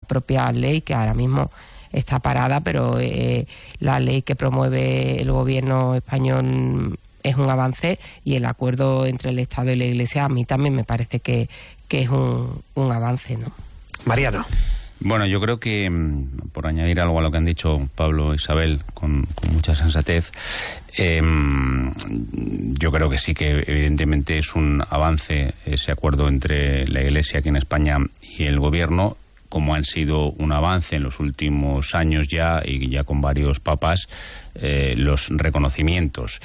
propia ley, que ahora mismo está parada, pero la ley que promueve el gobierno español es un avance, y el acuerdo entre el Estado y la Iglesia a mí también me parece que es un avance, ¿no? Mariano. Bueno, yo creo que, por añadir algo a lo que han dicho Pablo e Isabel con mucha sensatez, yo creo que sí que evidentemente es un avance ese acuerdo entre la Iglesia aquí en España y el Gobierno, como han sido un avance en los últimos años ya, y ya con varios papas, los reconocimientos.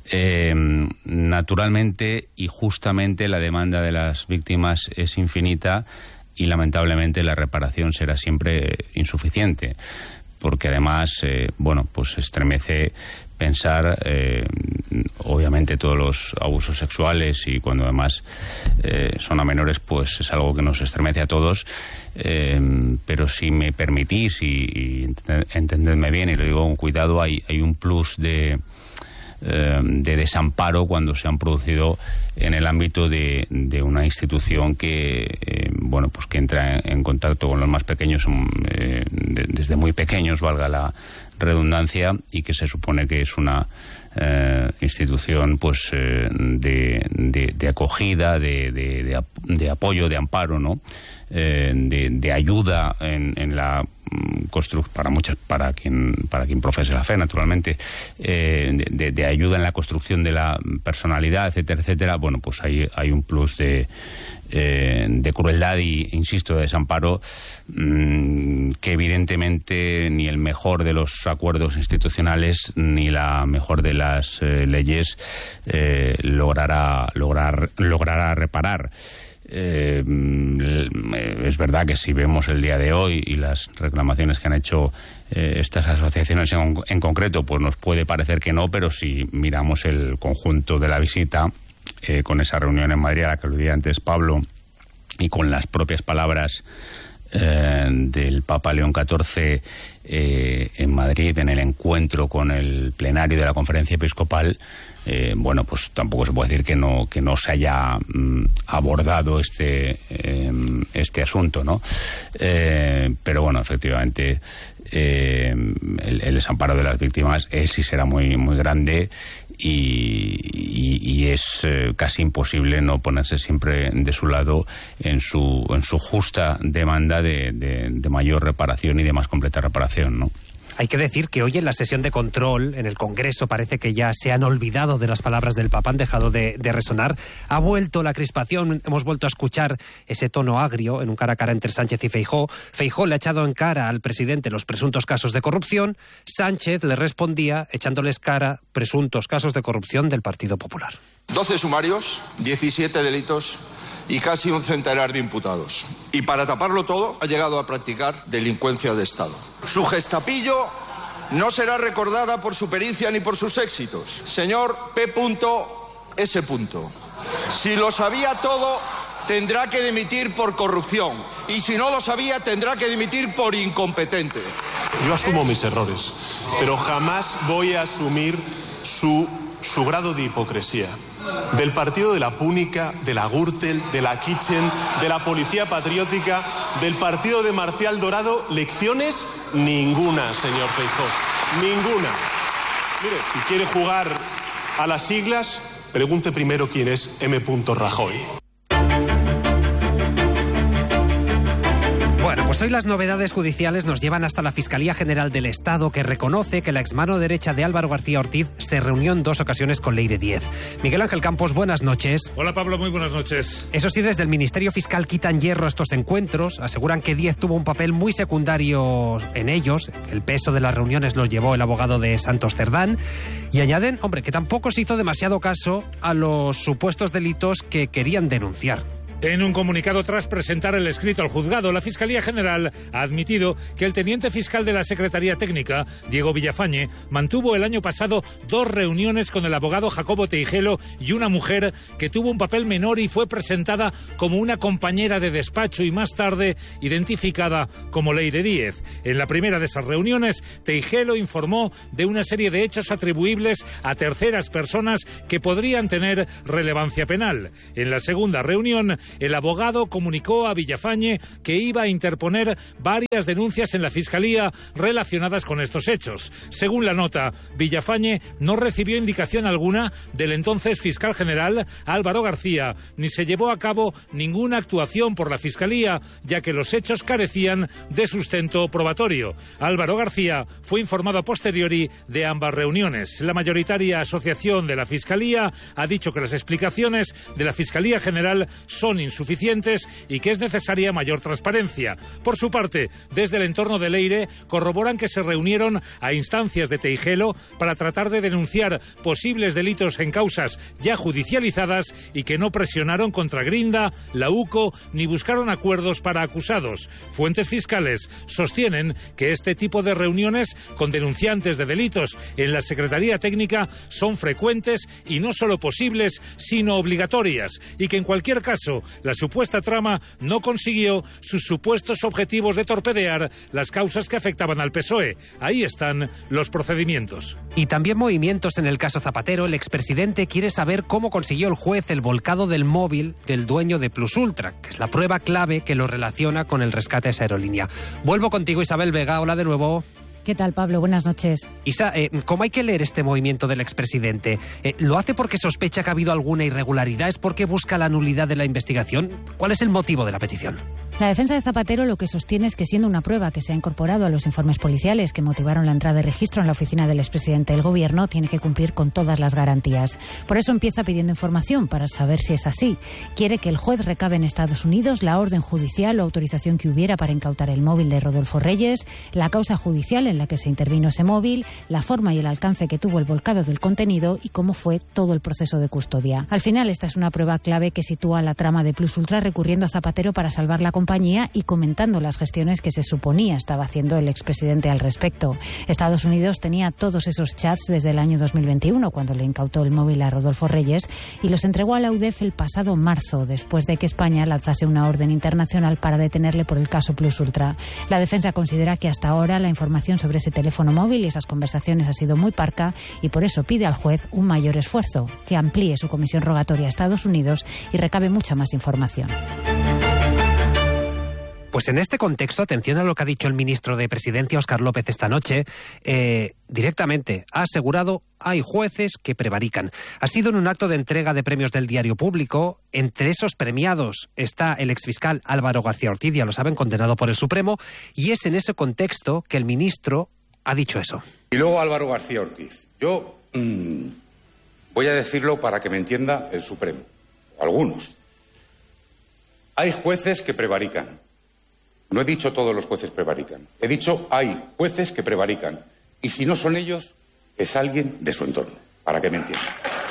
Naturalmente y justamente la demanda de las víctimas es infinita, y lamentablemente la reparación será siempre insuficiente, porque además, pues estremece pensar, obviamente todos los abusos sexuales, y cuando además son a menores, pues es algo que nos estremece a todos, pero si me permitís, y entendedme bien, y lo digo con cuidado, hay un plus de desamparo cuando se han producido en el ámbito de una institución que pues que entra en contacto con los más pequeños desde muy pequeños, valga la redundancia, y que se supone que es una institución pues de acogida, de apoyo, de amparo, ¿no? De ayuda en la para quien profese la fe, naturalmente, de ayuda en la construcción de la personalidad, etcétera, etcétera. Bueno, pues hay un plus de crueldad y, insisto, de desamparo, que evidentemente ni el mejor de los acuerdos institucionales ni la mejor de las leyes logrará reparar. Es verdad que si vemos el día de hoy y las reclamaciones que han hecho estas asociaciones en concreto, pues nos puede parecer que no, pero si miramos el conjunto de la visita, con esa reunión en Madrid a la que aludía antes Pablo, y con las propias palabras del Papa León XIV en Madrid, en el encuentro con el plenario de la Conferencia Episcopal, pues tampoco se puede decir que no se haya abordado este asunto, ¿no? Pero bueno, efectivamente, el desamparo de las víctimas es y será muy, muy grande, y es casi imposible no ponerse siempre de su lado en su justa demanda de mayor reparación y de más completa reparación, ¿no? Hay que decir que hoy en la sesión de control en el Congreso parece que ya se han olvidado de las palabras del Papa, han dejado de resonar. Ha vuelto la crispación, hemos vuelto a escuchar ese tono agrio en un cara a cara entre Sánchez y Feijóo. Feijóo le ha echado en cara al presidente los presuntos casos de corrupción. Sánchez le respondía echándoles cara presuntos casos de corrupción del Partido Popular. 12 sumarios, 17 delitos y casi un centenar de imputados. Y para taparlo todo, ha llegado a practicar delincuencia de Estado. Su gestapillo no será recordada por su pericia ni por sus éxitos. Señor P.S. Si lo sabía todo, tendrá que dimitir por corrupción. Y si no lo sabía, tendrá que dimitir por incompetente. Yo asumo mis errores, pero jamás voy a asumir su grado de hipocresía. Del partido de la Púnica, de la Gürtel, de la Kitchen, de la Policía Patriótica, del partido de Marcial Dorado, lecciones ninguna, señor Feijóo, ninguna. Mire, si quiere jugar a las siglas, pregunte primero quién es M. Rajoy. Bueno, pues hoy las novedades judiciales nos llevan hasta la Fiscalía General del Estado, que reconoce que la exmano derecha de Álvaro García Ortiz se reunió en 2 ocasiones con Leire Díez. Miguel Ángel Campos, buenas noches. Hola Pablo, muy buenas noches. Eso sí, desde el Ministerio Fiscal quitan hierro a estos encuentros, aseguran que Díez tuvo un papel muy secundario en ellos, el peso de las reuniones lo llevó el abogado de Santos Cerdán, y añaden, que tampoco se hizo demasiado caso a los supuestos delitos que querían denunciar. En un comunicado tras presentar el escrito al juzgado, la Fiscalía General ha admitido que el teniente fiscal de la Secretaría Técnica, Diego Villafañe, mantuvo el año pasado 2 reuniones con el abogado Jacobo Teijelo y una mujer que tuvo un papel menor y fue presentada como una compañera de despacho y más tarde identificada como Leire Díez. En la primera de esas reuniones, Teijelo informó de una serie de hechos atribuibles a terceras personas que podrían tener relevancia penal. En la segunda reunión, El abogado comunicó a Villafañe que iba a interponer varias denuncias en la Fiscalía relacionadas con estos hechos. Según la nota, Villafañe no recibió indicación alguna del entonces fiscal general Álvaro García, ni se llevó a cabo ninguna actuación por la Fiscalía, ya que los hechos carecían de sustento probatorio. Álvaro García fue informado a posteriori de ambas reuniones. La mayoritaria asociación de la Fiscalía ha dicho que las explicaciones de la Fiscalía General son insuficientes y que es necesaria mayor transparencia. Por su parte, desde el entorno de Leire corroboran que se reunieron a instancias de Teijelo para tratar de denunciar posibles delitos en causas ya judicializadas y que no presionaron contra Grinda, la UCO ni buscaron acuerdos para acusados. Fuentes fiscales sostienen que este tipo de reuniones con denunciantes de delitos en la Secretaría Técnica son frecuentes y no solo posibles, sino obligatorias, y que en cualquier caso la supuesta trama no consiguió sus supuestos objetivos de torpedear las causas que afectaban al PSOE. Ahí están los procedimientos. Y también movimientos en el caso Zapatero. El expresidente quiere saber cómo consiguió el juez el volcado del móvil del dueño de Plus Ultra, que es la prueba clave que lo relaciona con el rescate de esa aerolínea. Vuelvo contigo, Isabel Vega. Hola de nuevo. ¿Qué tal, Pablo? Buenas noches. Isa, ¿cómo hay que leer este movimiento del expresidente? ¿Lo hace porque sospecha que ha habido alguna irregularidad? ¿Es porque busca la nulidad de la investigación? ¿Cuál es el motivo de la petición? La defensa de Zapatero lo que sostiene es que, siendo una prueba que se ha incorporado a los informes policiales que motivaron la entrada de registro en la oficina del expresidente del Gobierno, tiene que cumplir con todas las garantías. Por eso empieza pidiendo información para saber si es así. Quiere que el juez recabe en Estados Unidos la orden judicial o autorización que hubiera para incautar el móvil de Rodolfo Reyes, la causa judicial en la que se intervino ese móvil, la forma y el alcance que tuvo el volcado del contenido y cómo fue todo el proceso de custodia. Al final, esta es una prueba clave que sitúa la trama de Plus Ultra recurriendo a Zapatero para salvar la compañía y comentando las gestiones que se suponía estaba haciendo el expresidente al respecto. Estados Unidos tenía todos esos chats desde el año 2021, cuando le incautó el móvil a Rodolfo Reyes, y los entregó a la UDEF el pasado marzo, después de que España lanzase una orden internacional para detenerle por el caso Plus Ultra. La defensa considera que hasta ahora la información sobre ese teléfono móvil y esas conversaciones ha sido muy parca y por eso pide al juez un mayor esfuerzo, que amplíe su comisión rogatoria a Estados Unidos y recabe mucha más información. Pues en este contexto, atención a lo que ha dicho el ministro de Presidencia, Óscar López, esta noche. Directamente ha asegurado: hay jueces que prevarican. Ha sido en un acto de entrega de premios del Diario Público. Entre esos premiados está el exfiscal Álvaro García Ortiz, ya lo saben, condenado por el Supremo, y es en ese contexto que el ministro ha dicho eso. Y luego Álvaro García Ortiz. Yo voy a decirlo para que me entienda el Supremo, algunos. Hay jueces que prevarican. No he dicho todos los jueces prevarican. He dicho hay jueces que prevarican. Y si no son ellos, es alguien de su entorno, para que me entiendan.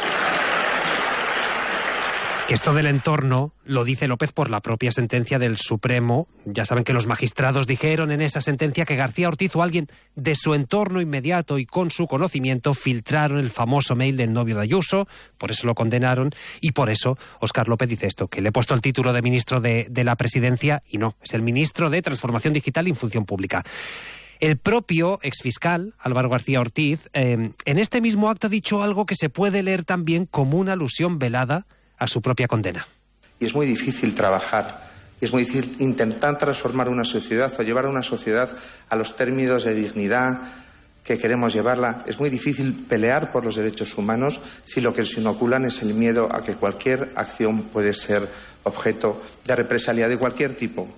Que esto del entorno lo dice López por la propia sentencia del Supremo. Ya saben que los magistrados dijeron en esa sentencia que García Ortiz o alguien de su entorno inmediato y con su conocimiento filtraron el famoso mail del novio de Ayuso, por eso lo condenaron, y por eso Óscar López dice esto, que le he puesto el título de ministro de la Presidencia, y no, es el ministro de Transformación Digital y Función Pública. El propio exfiscal, Álvaro García Ortiz, en este mismo acto ha dicho algo que se puede leer también como una alusión velada a su propia condena. Y es muy difícil trabajar, es muy difícil intentar transformar una sociedad o llevar a una sociedad a los términos de dignidad que queremos llevarla. Es muy difícil pelear por los derechos humanos si lo que se inoculan es el miedo a que cualquier acción puede ser objeto de represalia de cualquier tipo,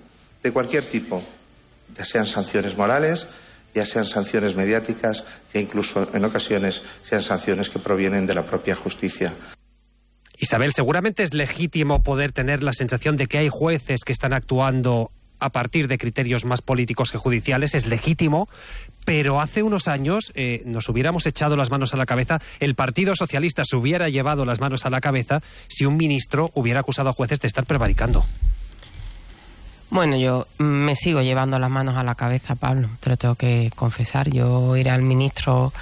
ya sean sanciones morales, ya sean sanciones mediáticas, ya incluso en ocasiones sean sanciones que provienen de la propia justicia. Isabel, seguramente es legítimo poder tener la sensación de que hay jueces que están actuando a partir de criterios más políticos que judiciales, es legítimo, pero hace unos años nos hubiéramos echado las manos a la cabeza, el Partido Socialista se hubiera llevado las manos a la cabeza si un ministro hubiera acusado a jueces de estar prevaricando. Bueno, yo me sigo llevando las manos a la cabeza, Pablo, te lo tengo que confesar. Yo era el ministro...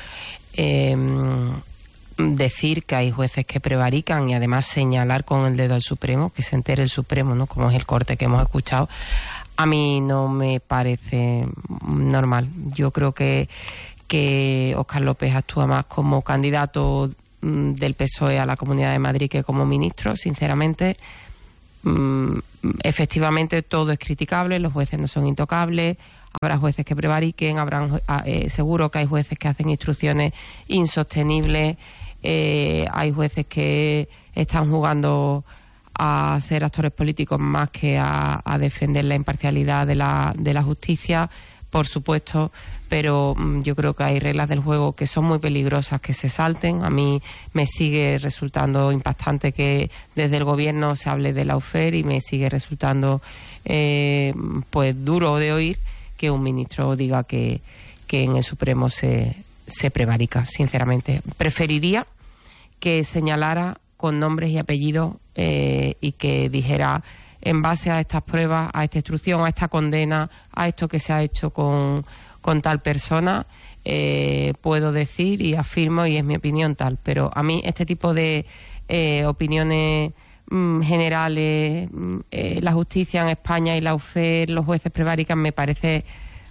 decir que hay jueces que prevarican y además señalar con el dedo al Supremo, que se entere el Supremo, ¿no?, como es el corte que hemos escuchado, a mí no me parece normal. Yo creo que Óscar López actúa más como candidato del PSOE a la Comunidad de Madrid que como ministro, sinceramente. efectivamente todo es criticable, los jueces no son intocables, habrá jueces que prevariquen, seguro que hay jueces que hacen instrucciones insostenibles, hay jueces que están jugando a ser actores políticos más que a defender la imparcialidad de la justicia, por supuesto, pero yo creo que hay reglas del juego que son muy peligrosas que se salten. A mí me sigue resultando impactante que desde el gobierno se hable de lawfare y me sigue resultando pues duro de oír que un ministro diga que en el Supremo se prevarica, sinceramente. Preferiría que señalara con nombres y apellidos y que dijera, en base a estas pruebas, a esta instrucción, a esta condena, a esto que se ha hecho con tal persona, puedo decir y afirmo, y es mi opinión tal. Pero a mí este tipo de opiniones generales, la justicia en España y la lawfare, los jueces prevarican, me parece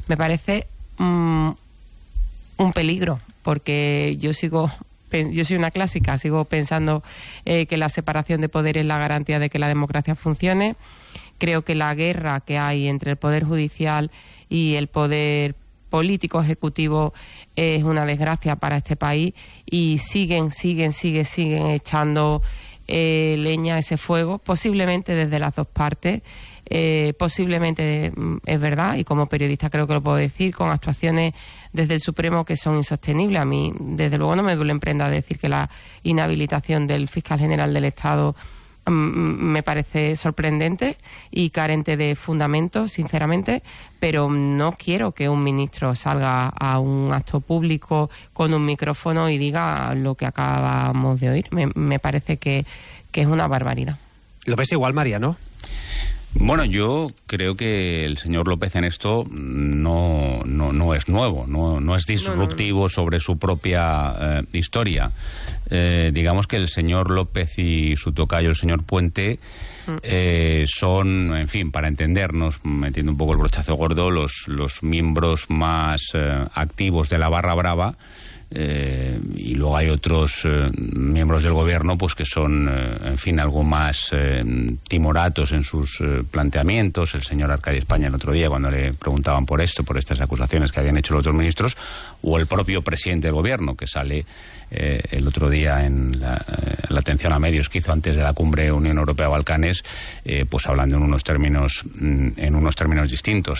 un peligro, porque yo soy una clásica, sigo pensando que la separación de poderes es la garantía de que la democracia funcione. Creo que la guerra que hay entre el poder judicial y el poder político ejecutivo es una desgracia para este país, y siguen echando leña a ese fuego, posiblemente desde las dos partes. Posiblemente es verdad, y como periodista creo que lo puedo decir, con actuaciones desde el Supremo que son insostenibles. A mí, desde luego, no me duele en prenda decir que la inhabilitación del fiscal general del Estado me parece sorprendente y carente de fundamento, sinceramente, pero no quiero que un ministro salga a un acto público con un micrófono y diga lo que acabamos de oír. Me parece que es una barbaridad. ¿Lo ves igual, Mariano? Bueno, yo creo que el señor López en esto no es nuevo, no es disruptivo sobre su propia historia. Digamos que el señor López y su tocayo, el señor Puente, son, en fin, para entendernos, metiendo un poco el brochazo gordo, los miembros más activos de la barra brava. Y luego hay otros miembros del gobierno pues que son en fin algo más timoratos en sus planteamientos. El señor Arcadio España el otro día, cuando le preguntaban por estas acusaciones que habían hecho los otros ministros, o el propio presidente del gobierno, que sale el otro día en la atención a medios que hizo antes de la cumbre Unión Europea-Balcanes, pues hablando en unos términos distintos.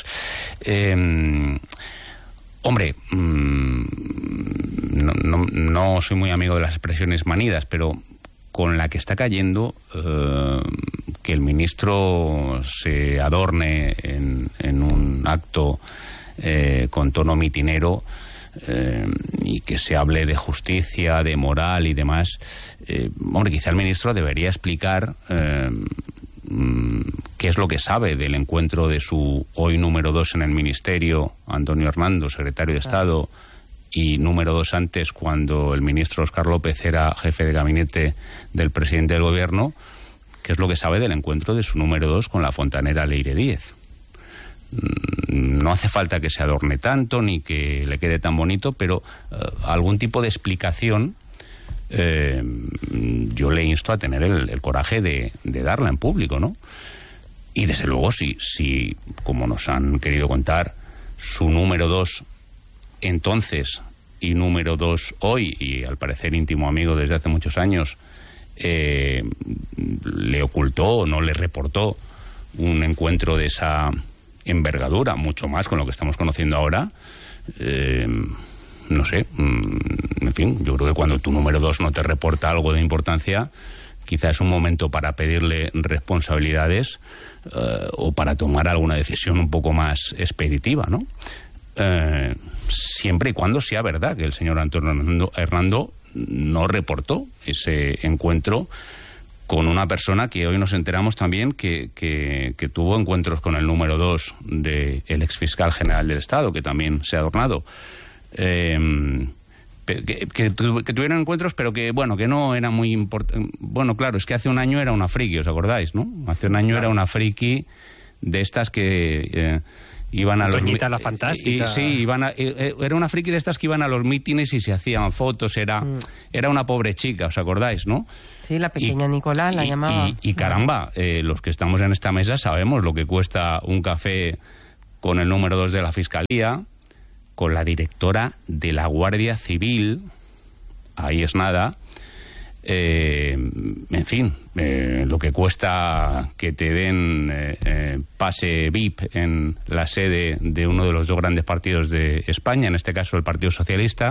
Hombre, no soy muy amigo de las expresiones manidas, pero con la que está cayendo, que el ministro se adorne en un acto con tono mitinero y que se hable de justicia, de moral y demás, hombre, quizá el ministro debería explicar qué es lo que sabe del encuentro de su hoy número 2 en el ministerio, Antonio Hernando, secretario de Estado, y número 2 antes, cuando el ministro Óscar López era jefe de gabinete del presidente del gobierno, qué es lo que sabe del encuentro de su número 2 con la fontanera Leire Díez. No hace falta que se adorne tanto ni que le quede tan bonito, pero algún tipo de explicación yo le insto a tener el coraje de darla en público, ¿no? Y desde luego si como nos han querido contar, su número 2 entonces y número 2 hoy, y al parecer íntimo amigo desde hace muchos años, le ocultó o no le reportó un encuentro de esa envergadura, mucho más con lo que estamos conociendo ahora, no sé, en fin, yo creo que cuando tu número 2 no te reporta algo de importancia, quizá es un momento para pedirle responsabilidades o para tomar alguna decisión un poco más expeditiva, ¿no? Siempre y cuando sea verdad que el señor Antonio Hernando no reportó ese encuentro con una persona que hoy nos enteramos también que tuvo encuentros con el número 2 del exfiscal general del Estado, que también se ha adornado. Que tuvieron encuentros, pero que no era muy importante. Bueno, claro, es que hace un año era una friki, ¿os acordáis, no? Hace un año era una friki de estas que iban a Toñita la fantástica. Sí, era una friki de estas que iban a los mítines y se hacían fotos, era una pobre chica, ¿os acordáis, no? Sí, la pequeña Nicolás la llamaba. Y caramba, los que estamos en esta mesa sabemos lo que cuesta un café con el número 2 de la Fiscalía, con la directora de la Guardia Civil, ahí es nada. En fin, lo que cuesta que te den pase VIP en la sede de uno de los dos grandes partidos de España, en este caso el Partido Socialista.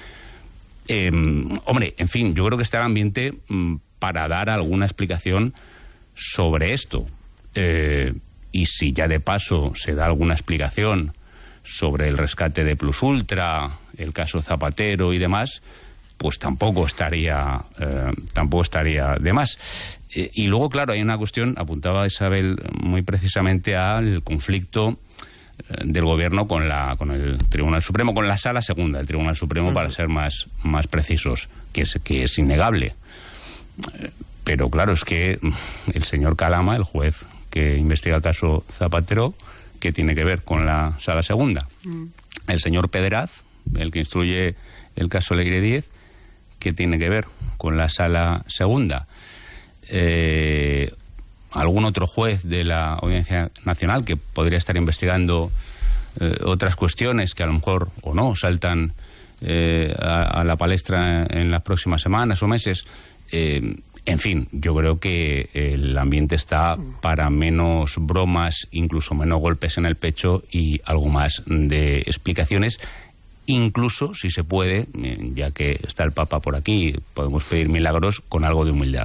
Hombre, en fin, yo creo que está el ambiente para dar alguna explicación sobre esto. Y si ya de paso se da alguna explicación sobre el rescate de Plus Ultra, el caso Zapatero y demás, pues tampoco estaría de más. Y luego, claro, hay una cuestión, apuntaba Isabel muy precisamente al conflicto del Gobierno con el Tribunal Supremo, con la Sala Segunda del Tribunal Supremo, para ser más precisos, que es innegable. Pero claro, es que el señor Calama, el juez que investiga el caso Zapatero, ¿qué tiene que ver con la Sala Segunda? El señor Pederaz, el que instruye el caso Leire Díez, ¿qué tiene que ver con la Sala Segunda? Algún otro juez de la Audiencia Nacional que podría estar investigando otras cuestiones que a lo mejor o no saltan a la palestra en las próximas semanas o meses. En fin, yo creo que el ambiente está para menos bromas, incluso menos golpes en el pecho y algo más de explicaciones. Incluso, si se puede, ya que está el Papa por aquí, podemos pedir milagros con algo de humildad.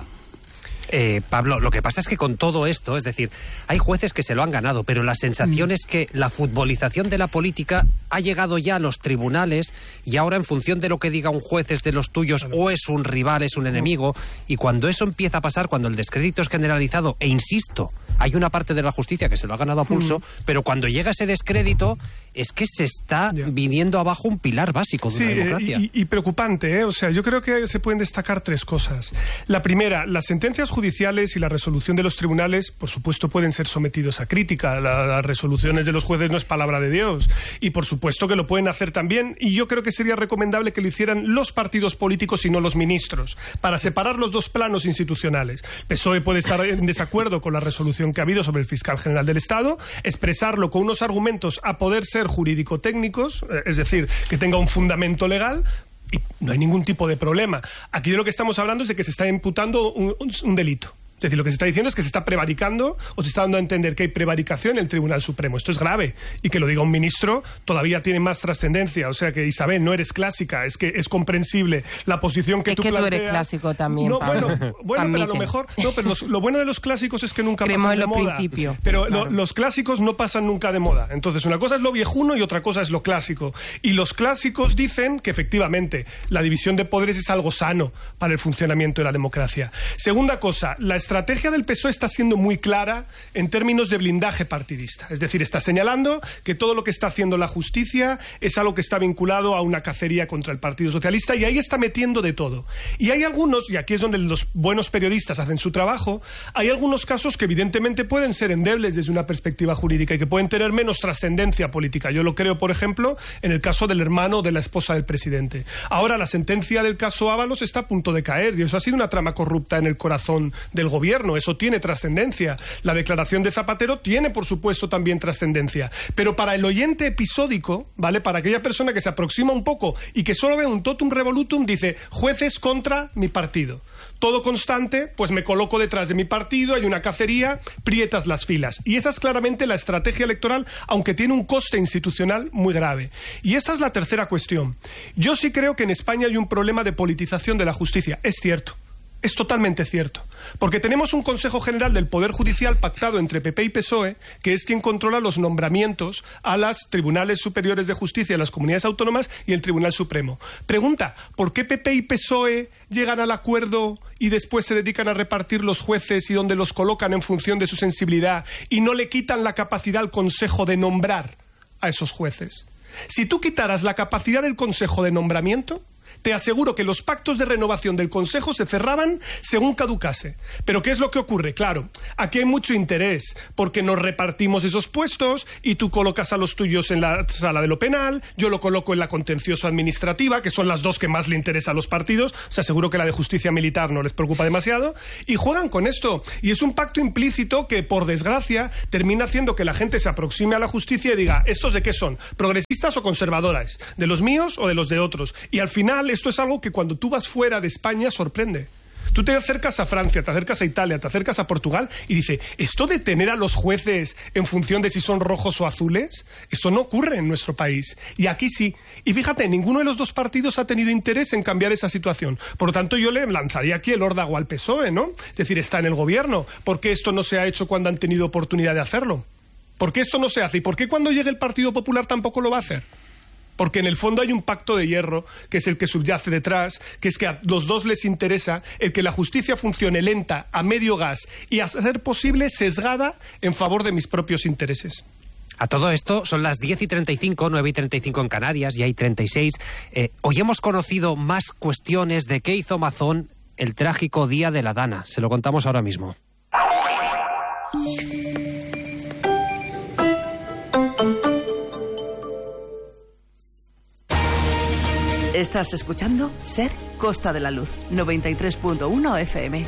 Pablo, lo que pasa es que con todo esto, es decir, hay jueces que se lo han ganado, pero la sensación es que la futbolización de la política ha llegado ya a los tribunales y ahora en función de lo que diga un juez es de los tuyos o es un rival, es un enemigo, y cuando eso empieza a pasar, cuando el descrédito es generalizado, e insisto, hay una parte de la justicia que se lo ha ganado a pulso, pero cuando llega ese descrédito es que se está viniendo abajo un pilar básico de una democracia. Y preocupante, ¿eh? O sea, yo creo que se pueden destacar tres cosas. La primera, las sentencias judiciales y la resolución de los tribunales, por supuesto, pueden ser sometidos a crítica. Las resoluciones de los jueces no es palabra de Dios. Y por supuesto que lo pueden hacer también. Y yo creo que sería recomendable que lo hicieran los partidos políticos y no los ministros, para separar los dos planos institucionales. El PSOE puede estar en desacuerdo con la resolución que ha habido sobre el fiscal general del Estado, expresarlo con unos argumentos a poder ser jurídico-técnicos, es decir, que tenga un fundamento legal, y no hay ningún tipo de problema. Aquí de lo que estamos hablando es de que se está imputando un delito. Es decir, lo que se está diciendo es que se está prevaricando o se está dando a entender que hay prevaricación en el Tribunal Supremo. Esto es grave. Y que lo diga un ministro todavía tiene más trascendencia. O sea que, Isabel, no eres clásica. Es que es comprensible la posición que tú planteas. Es que tú eres clásico también, no, bueno, pero a lo mejor... No, pero lo bueno de los clásicos es que nunca pasan de moda. Pero claro, los clásicos no pasan nunca de moda. Entonces, una cosa es lo viejuno y otra cosa es lo clásico. Y los clásicos dicen que, efectivamente, la división de poderes es algo sano para el funcionamiento de la democracia. Segunda cosa, la estrategia del PSOE está siendo muy clara en términos de blindaje partidista. Es decir, está señalando que todo lo que está haciendo la justicia es algo que está vinculado a una cacería contra el Partido Socialista, y ahí está metiendo de todo. Y hay algunos, y aquí es donde los buenos periodistas hacen su trabajo, hay algunos casos que evidentemente pueden ser endebles desde una perspectiva jurídica y que pueden tener menos trascendencia política. Yo lo creo, por ejemplo, en el caso del hermano de la esposa del presidente. Ahora, la sentencia del caso Ábalos está a punto de caer, y eso ha sido una trama corrupta en el corazón del gobierno. Eso tiene trascendencia. La declaración de Zapatero tiene, por supuesto, también trascendencia. Pero para el oyente episódico, ¿vale?, para aquella persona que se aproxima un poco y que solo ve un totum revolutum, dice: jueces contra mi partido. Todo constante, pues me coloco detrás de mi partido, hay una cacería, prietas las filas. Y esa es claramente la estrategia electoral, aunque tiene un coste institucional muy grave. Y esta es la tercera cuestión. Yo sí creo que en España hay un problema de politización de la justicia. Es cierto. Es totalmente cierto, porque tenemos un Consejo General del Poder Judicial pactado entre PP y PSOE, que es quien controla los nombramientos a los tribunales superiores de justicia de las comunidades autónomas y el Tribunal Supremo. Pregunta: ¿por qué PP y PSOE llegan al acuerdo y después se dedican a repartir los jueces y donde los colocan en función de su sensibilidad, y no le quitan la capacidad al Consejo de nombrar a esos jueces? Si tú quitaras la capacidad del Consejo de nombramiento, te aseguro que los pactos de renovación del Consejo se cerraban según caducase. Pero ¿qué es lo que ocurre? Claro, aquí hay mucho interés, porque nos repartimos esos puestos y tú colocas a los tuyos en la sala de lo penal, yo lo coloco en la contencioso administrativa, que son las dos que más le interesa a los partidos, o sea, seguro que la de justicia militar no les preocupa demasiado, y juegan con esto. Y es un pacto implícito que, por desgracia, termina haciendo que la gente se aproxime a la justicia y diga, ¿estos de qué son? ¿Progresistas o conservadoras? ¿De los míos o de los de otros? Y al final esto es algo que cuando tú vas fuera de España sorprende. Tú te acercas a Francia, te acercas a Italia, te acercas a Portugal y dice, ¿esto de tener a los jueces en función de si son rojos o azules? Esto no ocurre en nuestro país. Y aquí sí. Y fíjate, ninguno de los dos partidos ha tenido interés en cambiar esa situación. Por lo tanto, yo le lanzaría aquí el órdago al PSOE, ¿no? Es decir, está en el gobierno. ¿Por qué esto no se ha hecho cuando han tenido oportunidad de hacerlo? ¿Por qué esto no se hace? ¿Y por qué cuando llegue el Partido Popular tampoco lo va a hacer? Porque en el fondo hay un pacto de hierro, que es el que subyace detrás, que es que a los dos les interesa el que la justicia funcione lenta, a medio gas y, a ser posible, sesgada en favor de mis propios intereses. A todo esto son las 10:35, 9:35 en Canarias, y hay 36. Hoy hemos conocido más cuestiones de qué hizo Mazón el trágico día de la Dana. Se lo contamos ahora mismo. Estás escuchando SER Costa de la Luz, 93.1 FM.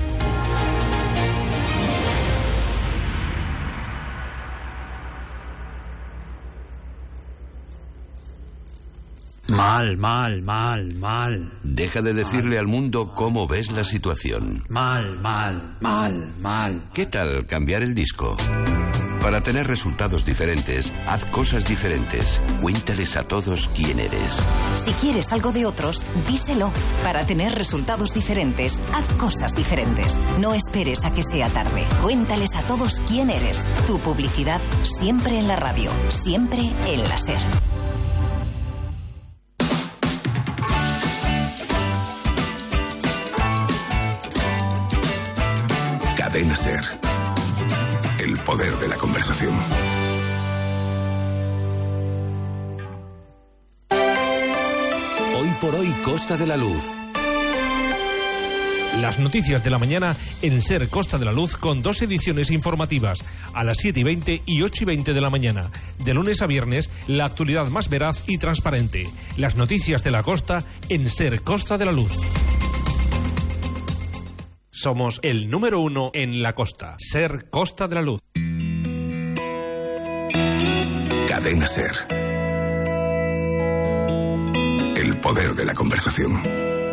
Mal, mal, mal, mal. Deja de decirle al mundo cómo ves la situación. Mal, mal, mal, mal. ¿Qué tal cambiar el disco? Para tener resultados diferentes, haz cosas diferentes. Cuéntales a todos quién eres. Si quieres algo de otros, díselo. Para tener resultados diferentes, haz cosas diferentes. No esperes a que sea tarde. Cuéntales a todos quién eres. Tu publicidad siempre en la radio, siempre en la SER. Cadena SER. El poder de la conversación. Hoy por hoy, Costa de la Luz. Las noticias de la mañana en SER Costa de la Luz, con dos ediciones informativas, a las 7:20 y 8:20 de la mañana. De lunes a viernes, la actualidad más veraz y transparente. Las noticias de la costa en SER Costa de la Luz. Somos el número 1 en la costa. SER Costa de la Luz. Cadena SER. El poder de la conversación.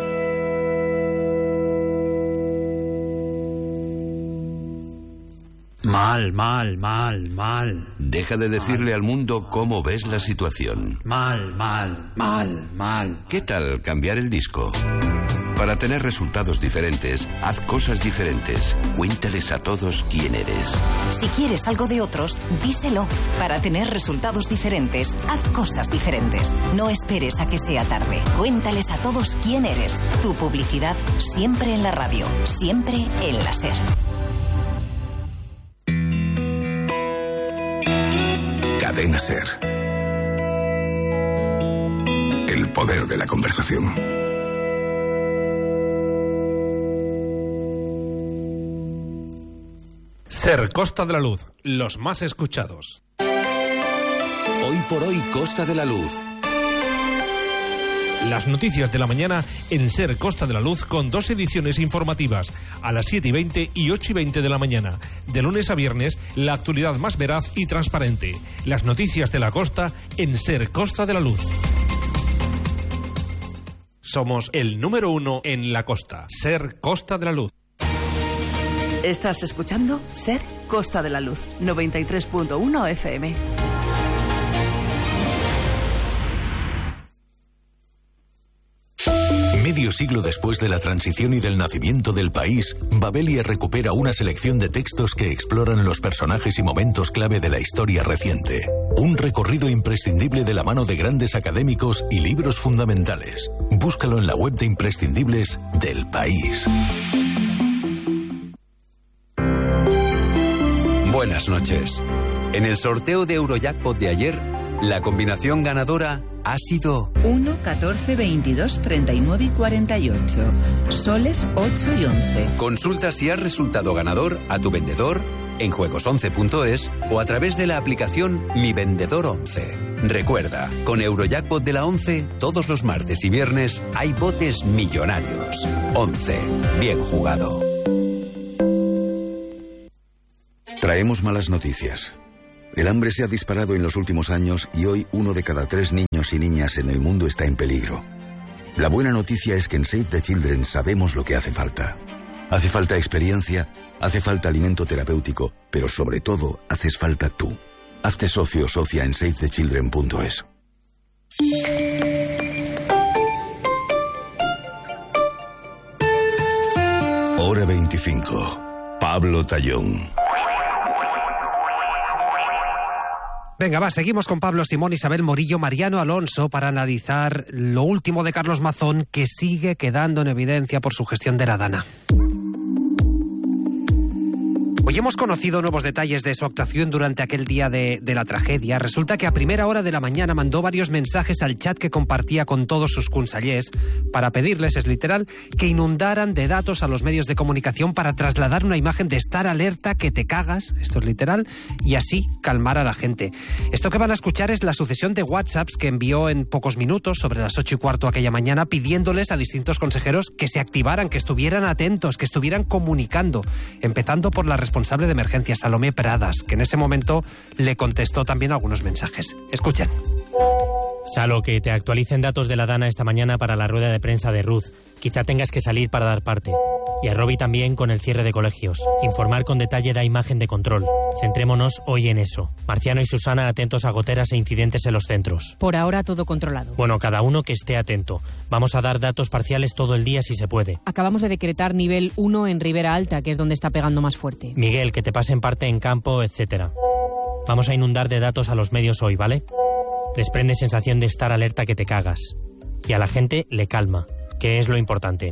Mal, mal, mal, mal. Deja de decirle al mundo cómo ves la situación. Mal, mal, mal, mal. ¿Qué tal cambiar el disco? Para tener resultados diferentes, haz cosas diferentes. Cuéntales a todos quién eres. Si quieres algo de otros, díselo. Para tener resultados diferentes, haz cosas diferentes. No esperes a que sea tarde. Cuéntales a todos quién eres. Tu publicidad siempre en la radio, siempre en la SER. Cadena SER. El poder de la conversación. SER Costa de la Luz, los más escuchados. Hoy por hoy, Costa de la Luz. Las noticias de la mañana en SER Costa de la Luz, con dos ediciones informativas, a las 7:20 y 8:20 de la mañana. De lunes a viernes, la actualidad más veraz y transparente. Las noticias de la costa en SER Costa de la Luz. Somos el número 1 en la costa. SER Costa de la Luz. Estás escuchando SER Costa de la Luz, 93.1 FM. Medio siglo después de la transición y del nacimiento del país, Babelia recupera una selección de textos que exploran los personajes y momentos clave de la historia reciente. Un recorrido imprescindible de la mano de grandes académicos y libros fundamentales. Búscalo en la web de imprescindibles del país. Buenas noches. En el sorteo de Eurojackpot de ayer, la combinación ganadora ha sido 1, 14, 22, 39 y 48. Soles 8 y 11. Consulta si has resultado ganador a tu vendedor en juegos11.es o a través de la aplicación Mi Vendedor 11. Recuerda, con Eurojackpot de la 11, todos los martes y viernes hay botes millonarios. 11. Bien jugado. Traemos malas noticias. El hambre se ha disparado en los últimos años y hoy 1 de cada 3 niños y niñas en el mundo está en peligro. La buena noticia es que en Save the Children sabemos lo que hace falta. Hace falta experiencia, hace falta alimento terapéutico, pero sobre todo haces falta tú. Hazte socio o socia en SaveTheChildren.es. Hora 25. Pablo Tallón. Venga, va, seguimos con Pablo Simón, Isabel Morillo, Mariano Alonso para analizar lo último de Carlos Mazón, que sigue quedando en evidencia por su gestión de la Dana. Hoy hemos conocido nuevos detalles de su actuación durante aquel día de la tragedia. Resulta que a primera hora de la mañana mandó varios mensajes al chat que compartía con todos sus consellers para pedirles, es literal, que inundaran de datos a los medios de comunicación para trasladar una imagen de estar alerta que te cagas, esto es literal, y así calmar a la gente. Esto que van a escuchar es la sucesión de WhatsApps que envió en pocos minutos, sobre las 8:15 aquella mañana, pidiéndoles a distintos consejeros que se activaran, que estuvieran atentos, que estuvieran comunicando, empezando por la responsable de emergencia, Salomé Pradas, que en ese momento le contestó también algunos mensajes. Escuchen. Salo, que te actualicen datos de la Dana esta mañana para la rueda de prensa de Ruth. Quizá tengas que salir para dar parte. Y a Robbie también con el cierre de colegios. Informar con detalle la imagen de control. Centrémonos hoy en eso. Marciano y Susana atentos a goteras e incidentes en los centros. Por ahora todo controlado. Bueno, cada uno que esté atento. Vamos a dar datos parciales todo el día si se puede. Acabamos de decretar nivel 1 en Ribera Alta, que es donde está pegando más fuerte. Miguel, que te pasen parte en campo, etcétera. Vamos a inundar de datos a los medios hoy, ¿vale? Desprende sensación de estar alerta que te cagas. Y a la gente le calma, que es lo importante.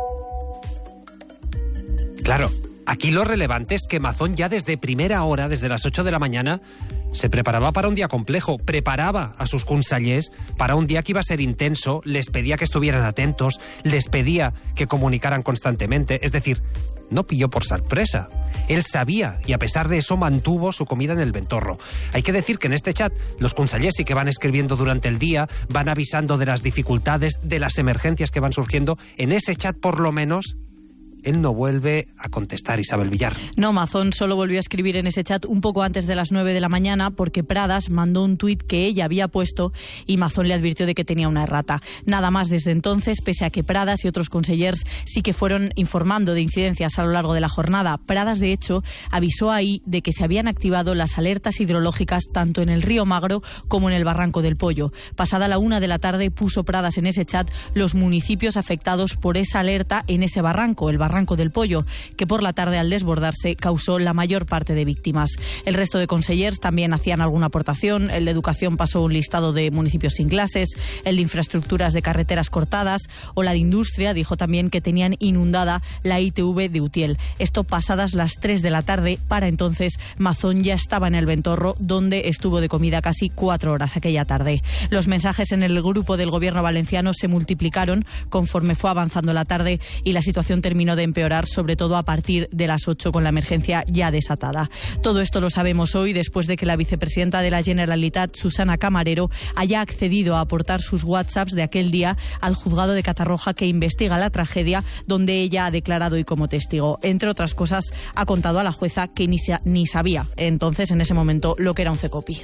Claro, aquí lo relevante es que Mazón ya desde primera hora, desde las 8 de la mañana, se preparaba para un día complejo, preparaba a sus consellers para un día que iba a ser intenso, les pedía que estuvieran atentos, les pedía que comunicaran constantemente, es decir, no pilló por sorpresa. Él sabía y a pesar de eso mantuvo su comida en el ventorro. Hay que decir que en este chat los consellers sí que van escribiendo durante el día, van avisando de las dificultades, de las emergencias que van surgiendo. En ese chat por lo menos él no vuelve a contestar, Isabel Villar. No, Mazón solo volvió a escribir en ese chat un poco antes de las 9 de la mañana porque Pradas mandó un tuit que ella había puesto y Mazón le advirtió de que tenía una errata. Nada más desde entonces, pese a que Pradas y otros consellers sí que fueron informando de incidencias a lo largo de la jornada. Pradas, de hecho, avisó ahí de que se habían activado las alertas hidrológicas tanto en el río Magro como en el Barranco del Pollo. Pasada la 1 de la tarde puso Pradas en ese chat los municipios afectados por esa alerta en ese barranco, el Barranco del Pollo, que por la tarde al desbordarse causó la mayor parte de víctimas. El resto de consellers también hacían alguna aportación. El de Educación pasó un listado de municipios sin clases, el de Infraestructuras de carreteras cortadas o la de Industria dijo también que tenían inundada la ITV de Utiel. Esto pasadas las 3 de la tarde. Para entonces Mazón ya estaba en el ventorro, donde estuvo de comida casi 4 horas aquella tarde. Los mensajes en el grupo del gobierno valenciano se multiplicaron conforme fue avanzando la tarde y la situación terminó de empeorar, sobre todo a partir de las 8 con la emergencia ya desatada. Todo esto lo sabemos hoy después de que la vicepresidenta de la Generalitat, Susana Camarero, haya accedido a aportar sus WhatsApps de aquel día al juzgado de Catarroja que investiga la tragedia, donde ella ha declarado hoy como testigo. Entre otras cosas, ha contado a la jueza que ni sabía entonces, en ese momento, lo que era un CECOPI.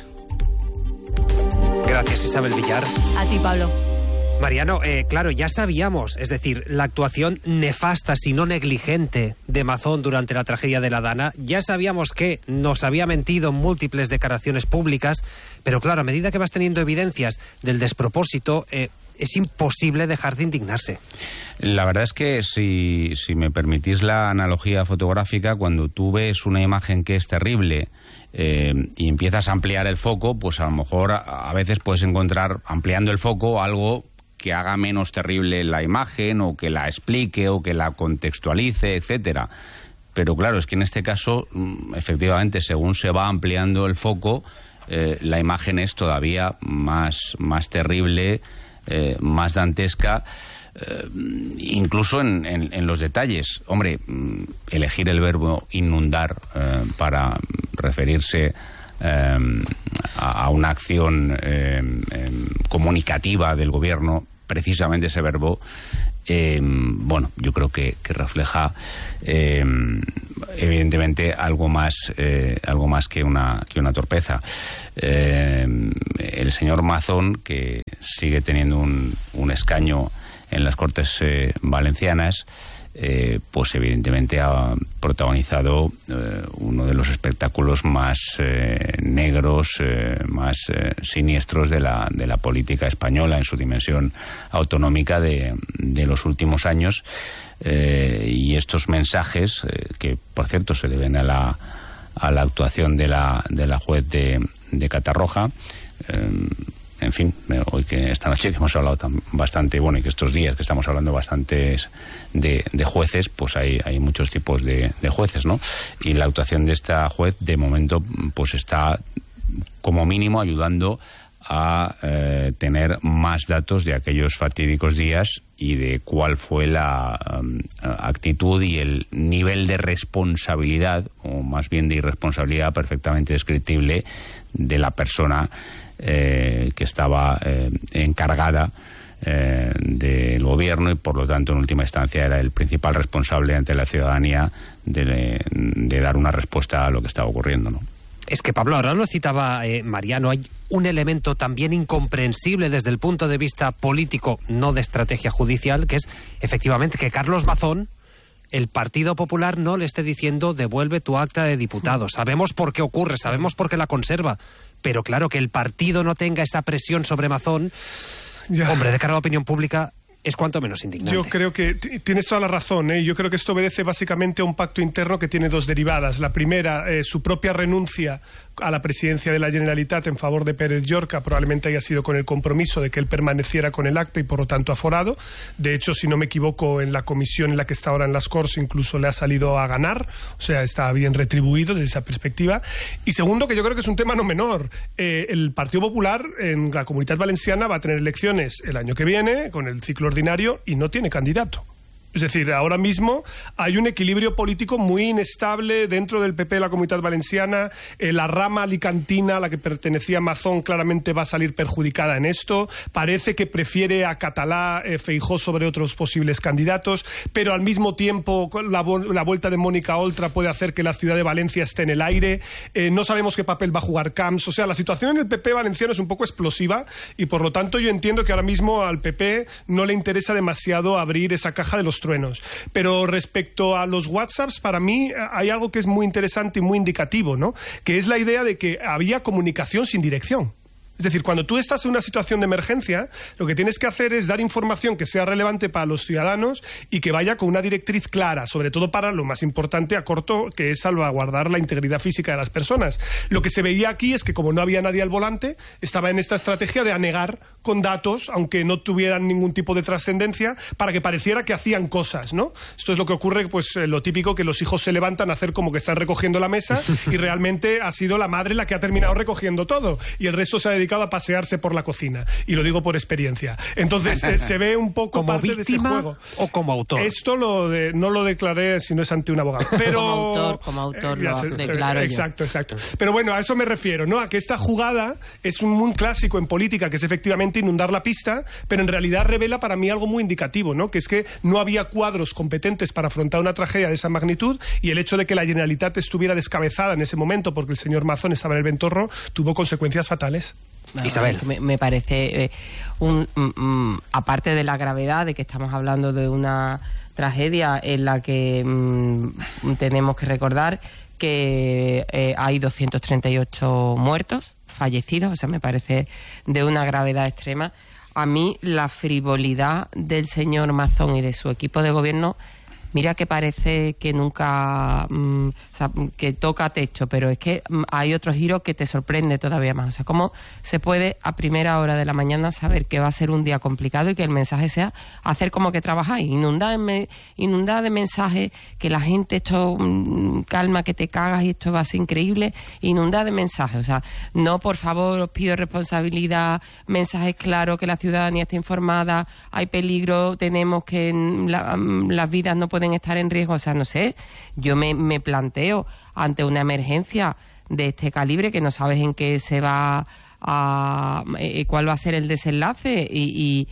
Gracias, Isabel Villar. A ti, Pablo. Mariano, claro, ya sabíamos, es decir, la actuación nefasta, si no negligente, de Mazón durante la tragedia de la Dana, ya sabíamos que nos había mentido en múltiples declaraciones públicas, pero claro, a medida que vas teniendo evidencias del despropósito, es imposible dejar de indignarse. La verdad es que, si me permitís la analogía fotográfica, cuando tú ves una imagen que es terrible y empiezas a ampliar el foco, pues a lo mejor a veces puedes encontrar, ampliando el foco, algo que haga menos terrible la imagen o que la explique o que la contextualice, etcétera. Pero claro, es que en este caso, efectivamente, según se va ampliando el foco, la imagen es todavía más terrible, más dantesca, incluso en los detalles. Hombre, elegir el verbo inundar para referirse a una acción comunicativa del gobierno, precisamente ese verbo, bueno, yo creo que refleja evidentemente algo más que una torpeza. El señor Mazón, que sigue teniendo un escaño en las Cortes Valencianas, pues evidentemente ha protagonizado uno de los espectáculos más negros, más siniestros de la política española en su dimensión autonómica de los últimos años, y estos mensajes, que por cierto se deben a la actuación de la juez de Catarroja. En fin, hoy que esta noche hemos hablado bastante, bueno, y que estos días que estamos hablando bastantes de jueces, pues hay muchos tipos de jueces, ¿no? Y la actuación de esta juez, de momento, pues está como mínimo ayudando a tener más datos de aquellos fatídicos días y de cuál fue la actitud y el nivel de responsabilidad, o más bien de irresponsabilidad perfectamente descriptible, de la persona que estaba encargada del gobierno, y por lo tanto en última instancia era el principal responsable ante la ciudadanía de dar una respuesta a lo que estaba ocurriendo, ¿no? Es que, Pablo, ahora lo citaba Mariano, hay un elemento también incomprensible desde el punto de vista político, no de estrategia judicial, que es efectivamente que Carlos Mazón, el Partido Popular, no le esté diciendo devuelve tu acta de diputado. Sabemos por qué ocurre, sabemos por qué la conserva, pero claro, que el partido no tenga esa presión sobre Mazón, hombre, de cara a la opinión pública, es cuanto menos indignante. Yo creo que tienes toda la razón, ¿eh? Yo creo que esto obedece básicamente a un pacto interno que tiene dos derivadas. La primera, su propia renuncia a la presidencia de la Generalitat en favor de Pérez Llorca, probablemente haya sido con el compromiso de que él permaneciera con el acta y por lo tanto aforado. De hecho, si no me equivoco, en la comisión en la que está ahora en las Corts incluso le ha salido a ganar, o sea, está bien retribuido desde esa perspectiva. Y segundo, que yo creo que es un tema no menor, el Partido Popular en la Comunitat Valenciana va a tener elecciones el año que viene con el ciclo ordinario y no tiene candidato. Es decir, ahora mismo hay un equilibrio político muy inestable dentro del PP de la Comunitat Valenciana. La rama alicantina a la que pertenecía Mazón claramente va a salir perjudicada en esto. Parece que prefiere a Catalá, Feijóo sobre otros posibles candidatos, pero al mismo tiempo la vuelta de Mónica Oltra puede hacer que la ciudad de Valencia esté en el aire. No sabemos qué papel va a jugar Camps. O sea, la situación en el PP valenciano es un poco explosiva y por lo tanto yo entiendo que ahora mismo al PP no le interesa demasiado abrir esa caja de los truenos. Pero respecto a los WhatsApps, para mí hay algo que es muy interesante y muy indicativo, ¿no? Que es la idea de que había comunicación sin dirección. Es decir, cuando tú estás en una situación de emergencia, lo que tienes que hacer es dar información que sea relevante para los ciudadanos y que vaya con una directriz clara, sobre todo para lo más importante a corto, que es salvaguardar la integridad física de las personas. Lo que se veía aquí es que, como no había nadie al volante, estaba en esta estrategia de anegar con datos, aunque no tuvieran ningún tipo de trascendencia, para que pareciera que hacían cosas, ¿no? Esto es lo que ocurre, pues lo típico, que los hijos se levantan a hacer como que están recogiendo la mesa y realmente ha sido la madre la que ha terminado recogiendo todo y el resto se ha dedicado a pasearse por la cocina, y lo digo por experiencia. Entonces se ve un poco como parte de ese juego. ¿O como autor? Esto no lo declaré si no es ante un abogado, pero como autor lo declaro yo. Exacto. Pero bueno, a eso me refiero, ¿no? A que esta jugada es un clásico en política, que es efectivamente inundar la pista, pero en realidad revela para mí algo muy indicativo, ¿no? Que es que no había cuadros competentes para afrontar una tragedia de esa magnitud, y el hecho de que la Generalitat estuviera descabezada en ese momento porque el señor Mazón estaba en el ventorro tuvo consecuencias fatales. Isabel. Me parece, aparte de la gravedad de que estamos hablando de una tragedia en la que tenemos que recordar que hay 238 muertos, fallecidos, o sea, me parece de una gravedad extrema. A mí la frivolidad del señor Mazón y de su equipo de gobierno Mira que parece que nunca, o sea, que toca techo, pero es que hay otro giro que te sorprende todavía más. O sea, ¿cómo se puede a primera hora de la mañana saber que va a ser un día complicado y que el mensaje sea hacer como que trabajáis, inundar de mensajes, que la gente, esto, calma, que te cagas y esto va a ser increíble, inundar de mensajes? O sea, no, por favor, os pido responsabilidad, mensajes claros, que la ciudadanía esté informada, hay peligro, tenemos que las vidas no pueden estar en riesgo. O sea, no sé, yo me planteo ante una emergencia de este calibre que no sabes en qué se va a cuál va a ser el desenlace y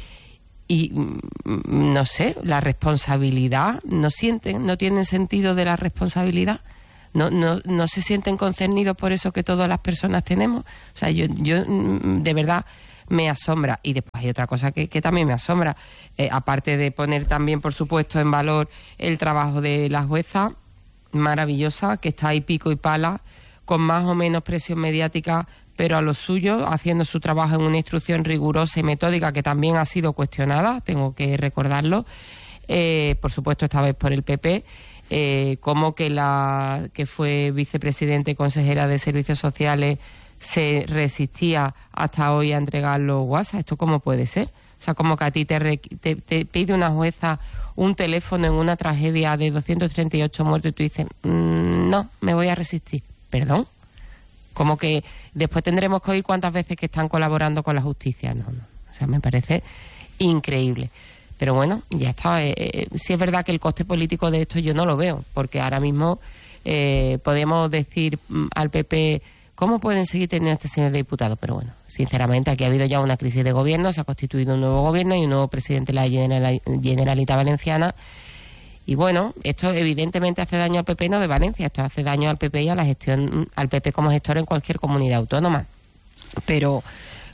no sé, la responsabilidad, no tienen sentido de la responsabilidad, no se sienten concernidos por eso que todas las personas tenemos. O sea, yo de verdad me asombra. Y después hay otra cosa que también me asombra, aparte de poner también, por supuesto, en valor el trabajo de la jueza maravillosa, que está ahí pico y pala, con más o menos presión mediática, pero a lo suyo, haciendo su trabajo en una instrucción rigurosa y metódica que también ha sido cuestionada, tengo que recordarlo, por supuesto esta vez por el PP, como que la que fue vicepresidente y consejera de Servicios Sociales se resistía hasta hoy a entregar los WhatsApp. ¿Esto cómo puede ser? O sea, como que a ti te pide una jueza un teléfono en una tragedia de 238 muertos y tú dices, no, me voy a resistir. ¿Perdón? Como que después tendremos que oír cuántas veces que están colaborando con la justicia. No. O sea, me parece increíble. Pero bueno, ya está. Sí es verdad que el coste político de esto yo no lo veo, porque ahora mismo podemos decir al PP, ¿cómo pueden seguir teniendo a este señor de diputado? Pero bueno, sinceramente, aquí ha habido ya una crisis de gobierno, se ha constituido un nuevo gobierno y un nuevo presidente de la Generalitat Valenciana. Y bueno, esto evidentemente hace daño al PP, no de Valencia, esto hace daño al PP y a la gestión, al PP como gestor en cualquier comunidad autónoma. Pero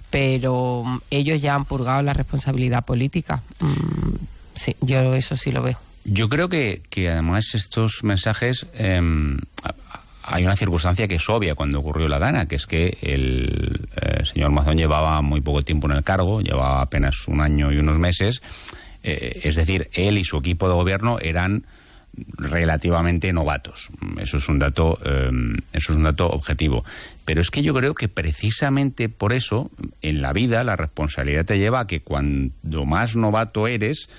ellos ya han purgado la responsabilidad política. Sí, yo eso sí lo veo. Yo creo que además estos mensajes, hay una circunstancia que es obvia cuando ocurrió la Dana, que es que el señor Mazón llevaba muy poco tiempo en el cargo, llevaba apenas un año y unos meses. Es decir, él y su equipo de gobierno eran relativamente novatos. Eso es un dato objetivo. Pero es que yo creo que precisamente por eso en la vida la responsabilidad te lleva a que cuando más novato eres,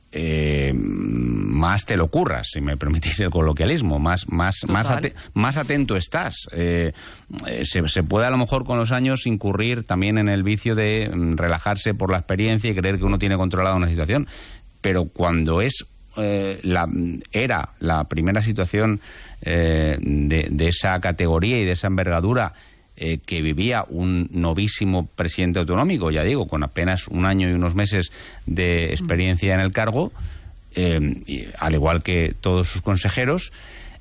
más te lo curras, si me permitís el coloquialismo, más atento estás. Se puede a lo mejor con los años incurrir también en el vicio de relajarse por la experiencia y creer que uno tiene controlada una situación, pero cuando era la primera situación de esa categoría y de esa envergadura que vivía un novísimo presidente autonómico, ya digo, con apenas un año y unos meses de experiencia en el cargo, al igual que todos sus consejeros,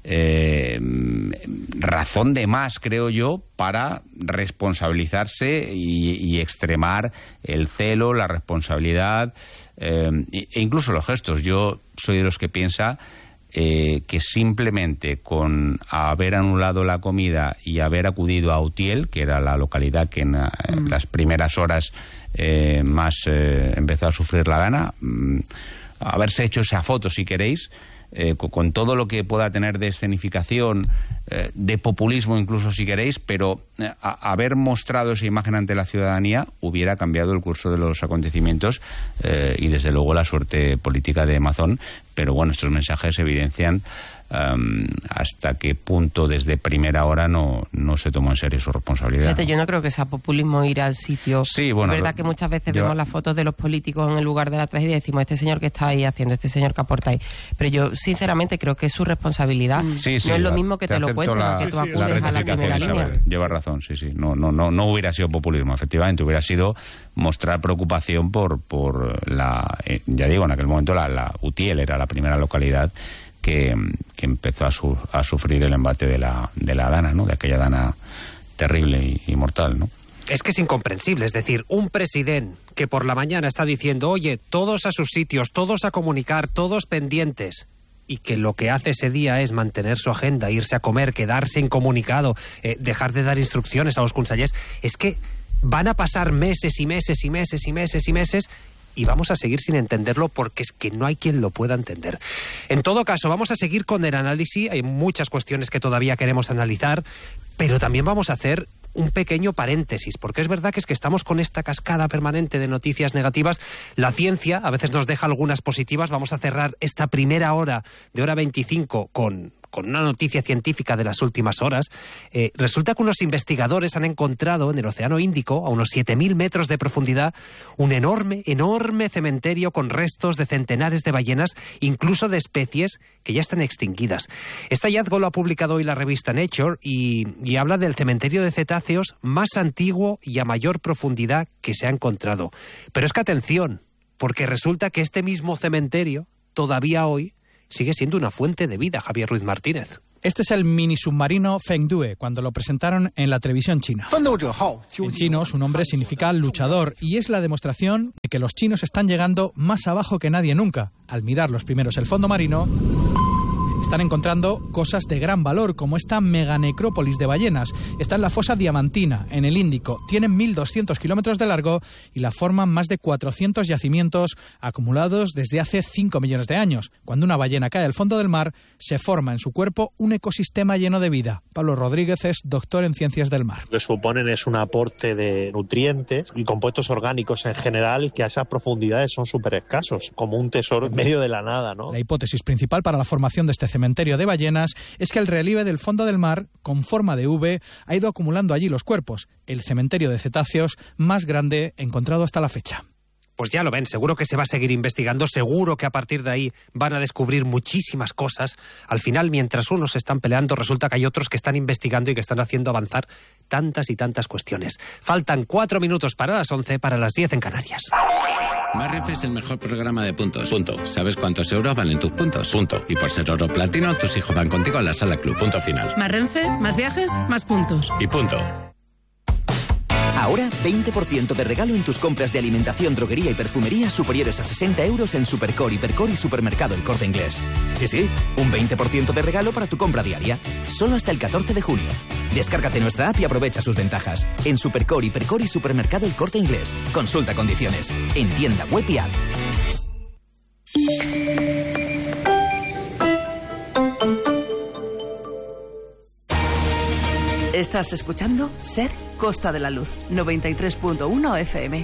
razón de más, creo yo, para responsabilizarse y extremar el celo, la responsabilidad e incluso los gestos. Yo soy de los que piensa que simplemente con haber anulado la comida y haber acudido a Utiel, que era la localidad que en las primeras horas más empezó a sufrir la gana, haberse hecho esa foto, si queréis, con todo lo que pueda tener de escenificación, de populismo incluso si queréis, pero haber mostrado esa imagen ante la ciudadanía hubiera cambiado el curso de los acontecimientos y desde luego la suerte política de Mazón. Pero bueno, estos mensajes evidencian hasta qué punto desde primera hora no se tomó en serio su responsabilidad. Fíjate, yo no creo que sea populismo ir al sitio. Sí, bueno, es verdad que muchas veces vemos las fotos de los políticos en el lugar de la tragedia y decimos, este señor que está ahí haciendo, este señor que aporta ahí. Pero yo sinceramente creo que es su responsabilidad. Sí, no es lo mismo que te lo cuenten, que tú acudes a la primera línea. Lleva razón, sí. No hubiera sido populismo, efectivamente, hubiera sido mostrar preocupación por la, ya digo, en aquel momento la Utiel era la primera localidad que empezó a sufrir el embate de la Dana, ¿no? De aquella Dana terrible y mortal, ¿no? Es que es incomprensible, es decir, un presidente que por la mañana está diciendo, oye, todos a sus sitios, todos a comunicar, todos pendientes, y que lo que hace ese día es mantener su agenda, irse a comer, quedarse incomunicado, dejar de dar instrucciones a los consellers, es que van a pasar meses y meses y meses y meses y meses y vamos a seguir sin entenderlo porque es que no hay quien lo pueda entender. En todo caso, vamos a seguir con el análisis. Hay muchas cuestiones que todavía queremos analizar, pero también vamos a hacer un pequeño paréntesis, porque es verdad que estamos con esta cascada permanente de noticias negativas. La ciencia a veces nos deja algunas positivas. Vamos a cerrar esta primera hora de hora 25 con una noticia científica de las últimas horas. Resulta que unos investigadores han encontrado en el Océano Índico, a unos 7.000 metros de profundidad, un enorme cementerio con restos de centenares de ballenas, incluso de especies que ya están extinguidas. Este hallazgo lo ha publicado hoy la revista Nature y habla del cementerio de cetáceos más antiguo y a mayor profundidad que se ha encontrado. Pero es que atención, porque resulta que este mismo cementerio, todavía hoy, sigue siendo una fuente de vida, Javier Ruiz Martínez. Este es el mini submarino Fengdue, cuando lo presentaron en la televisión china. En chino, su nombre significa luchador y es la demostración de que los chinos están llegando más abajo que nadie nunca. Al mirar los primeros el fondo marino, están encontrando cosas de gran valor, como esta meganecrópolis de ballenas. Está en la fosa Diamantina, en el Índico. Tienen 1.200 kilómetros de largo y la forman más de 400 yacimientos acumulados desde hace 5 millones de años. Cuando una ballena cae al fondo del mar, se forma en su cuerpo un ecosistema lleno de vida. Pablo Rodríguez es doctor en ciencias del mar. Lo que suponen es un aporte de nutrientes y compuestos orgánicos en general que a esas profundidades son súper escasos, como un tesoro en medio de la nada, ¿no? La hipótesis principal para la formación de este cementerio de ballenas es que el relieve del fondo del mar, con forma de V, ha ido acumulando allí los cuerpos. El cementerio de cetáceos más grande encontrado hasta la fecha. Pues ya lo ven, seguro que se va a seguir investigando, seguro que a partir de ahí van a descubrir muchísimas cosas. Al final, mientras unos están peleando, resulta que hay otros que están investigando y que están haciendo avanzar tantas y tantas cuestiones. Faltan 4 minutos para las 11, para las 10 en Canarias. Más Renfe es el mejor programa de puntos. Punto. ¿Sabes cuántos euros valen tus puntos? Punto. Y por ser oro platino, tus hijos van contigo a la sala club. Punto final. Más Renfe, más viajes, más puntos. Y punto. Ahora, 20% de regalo en tus compras de alimentación, droguería y perfumería superiores a 60 euros en Supercore, Hipercore y Supermercado El Corte Inglés. Sí, un 20% de regalo para tu compra diaria. Solo hasta el 14 de junio. Descárgate nuestra app y aprovecha sus ventajas. En Supercore, Hipercore y Supermercado El Corte Inglés. Consulta condiciones. En tienda web y app. Estás escuchando SER Costa de la Luz, 93.1 FM.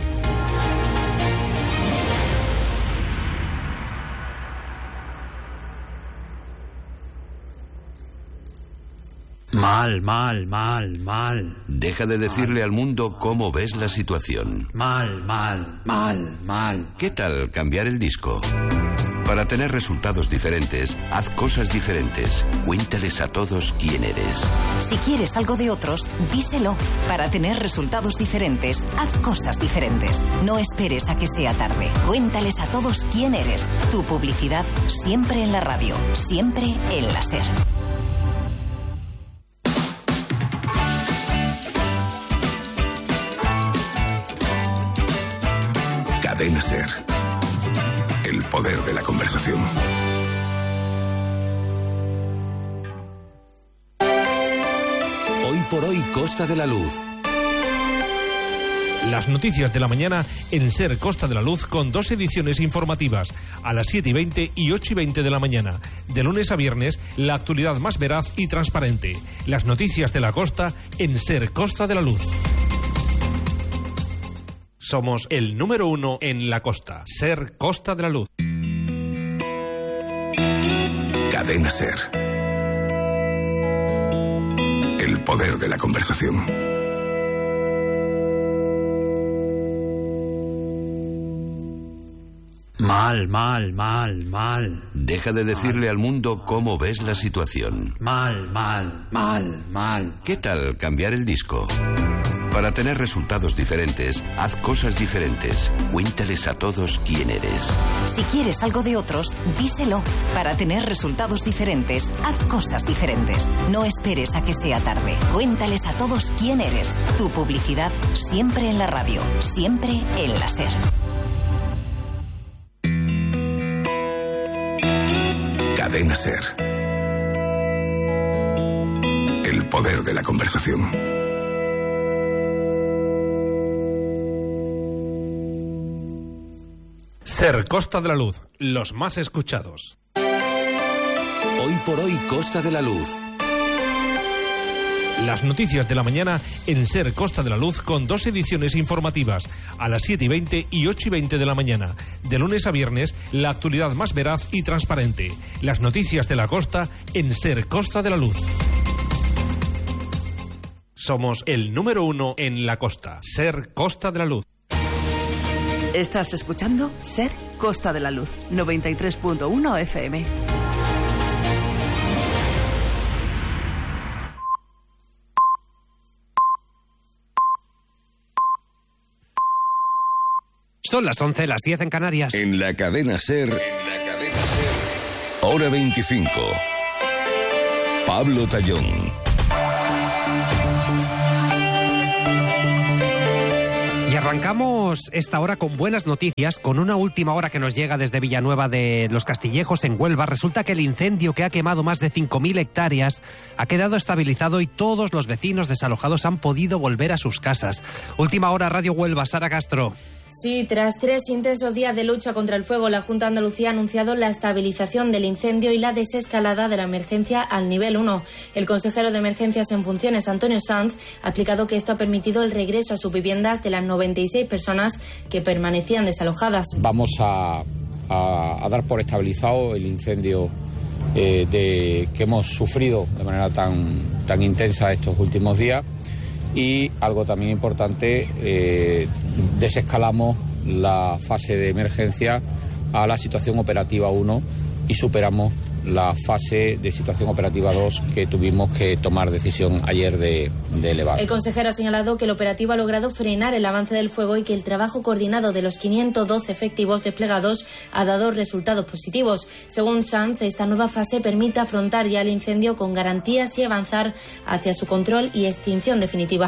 Mal, mal, mal, mal. Deja de decirle al mundo cómo ves la situación. Mal, mal, mal, mal. ¿Qué tal cambiar el disco? Para tener resultados diferentes, haz cosas diferentes. Cuéntales a todos quién eres. Si quieres algo de otros, díselo. Para tener resultados diferentes, haz cosas diferentes. No esperes a que sea tarde. Cuéntales a todos quién eres. Tu publicidad siempre en la radio, siempre en la SER. Cadena SER. El poder de la conversación. Hoy por hoy, Costa de la Luz. Las noticias de la mañana en SER Costa de la Luz con 2 ediciones informativas, a las 7:20 y 8:20 de la mañana. De lunes a viernes, la actualidad más veraz y transparente. Las noticias de la costa en SER Costa de la Luz. Somos el número 1 en la costa. SER Costa de la Luz. Cadena SER. El poder de la conversación. Mal, mal, mal, mal. Deja de decirle al mundo cómo ves la situación. Mal, mal, mal, mal. ¿Qué tal cambiar el disco? Para tener resultados diferentes, haz cosas diferentes. Cuéntales a todos quién eres. Si quieres algo de otros, díselo. Para tener resultados diferentes, haz cosas diferentes. No esperes a que sea tarde. Cuéntales a todos quién eres. Tu publicidad siempre en la radio, siempre en la SER. Cadena SER. El poder de la conversación. Ser Costa de la Luz, los más escuchados. Hoy por hoy, Costa de la Luz. Las noticias de la mañana en Ser Costa de la Luz con 2 ediciones informativas, a las 7:20 y 8:20 de la mañana. De lunes a viernes, la actualidad más veraz y transparente. Las noticias de la costa en Ser Costa de la Luz. Somos el número 1 en la costa. Ser Costa de la Luz. Estás escuchando Ser Costa de la Luz, 93.1 FM. Son las 11, las 10 en Canarias. En la cadena Ser, hora 25. Pablo Tallón. Y arrancamos esta hora con buenas noticias, con una última hora que nos llega desde Villanueva de los Castillejos, en Huelva. Resulta que el incendio que ha quemado más de 5.000 hectáreas ha quedado estabilizado y todos los vecinos desalojados han podido volver a sus casas. Última hora, Radio Huelva, Sara Castro. Sí, tras 3 intensos días de lucha contra el fuego, la Junta de Andalucía ha anunciado la estabilización del incendio y la desescalada de la emergencia al nivel 1. El consejero de Emergencias en funciones, Antonio Sanz, ha explicado que esto ha permitido el regreso a sus viviendas de las 96 personas que permanecían desalojadas. Vamos a dar por estabilizado el incendio que hemos sufrido de manera tan intensa estos últimos días. Y algo también importante, desescalamos la fase de emergencia a la situación operativa 1 y superamos la fase de situación operativa 2 que tuvimos que tomar decisión ayer de elevar. El consejero ha señalado que el operativo ha logrado frenar el avance del fuego y que el trabajo coordinado de los 512 efectivos desplegados ha dado resultados positivos. Según Sanz, esta nueva fase permite afrontar ya el incendio con garantías y avanzar hacia su control y extinción definitiva.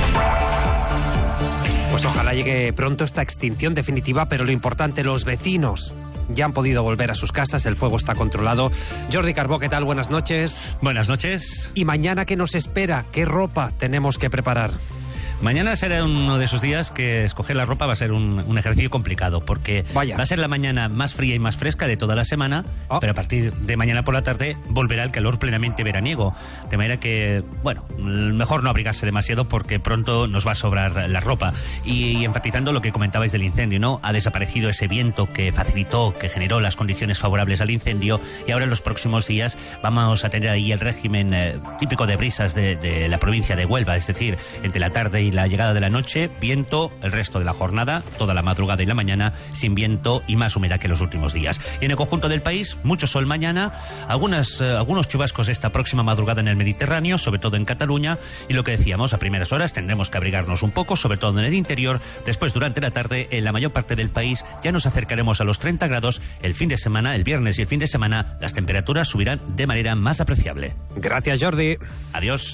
Pues ojalá llegue pronto esta extinción definitiva, pero lo importante, los vecinos ya han podido volver a sus casas, el fuego está controlado. Jordi Carbó, ¿qué tal? Buenas noches. Buenas noches. ¿Y mañana qué nos espera? ¿Qué ropa tenemos que preparar? Mañana será uno de esos días que escoger la ropa va a ser un ejercicio complicado, porque va a ser la mañana más fría y más fresca de toda la semana, pero a partir de mañana por la tarde volverá el calor plenamente veraniego. De manera que, bueno, mejor no abrigarse demasiado porque pronto nos va a sobrar la ropa. Y enfatizando lo que comentabais del incendio, ¿no? Ha desaparecido ese viento que facilitó, que generó las condiciones favorables al incendio, y ahora en los próximos días vamos a tener ahí el régimen típico de brisas de la provincia de Huelva, es decir, entre la tarde y la llegada de la noche, viento el resto de la jornada, toda la madrugada y la mañana, sin viento y más humedad que los últimos días. Y en el conjunto del país, mucho sol mañana, algunos chubascos esta próxima madrugada en el Mediterráneo, sobre todo en Cataluña, y lo que decíamos, a primeras horas tendremos que abrigarnos un poco, sobre todo en el interior. Después, durante la tarde, en la mayor parte del país, ya nos acercaremos a los 30 grados. El fin de semana, el viernes y el fin de semana, las temperaturas subirán de manera más apreciable. Gracias, Jordi. Adiós.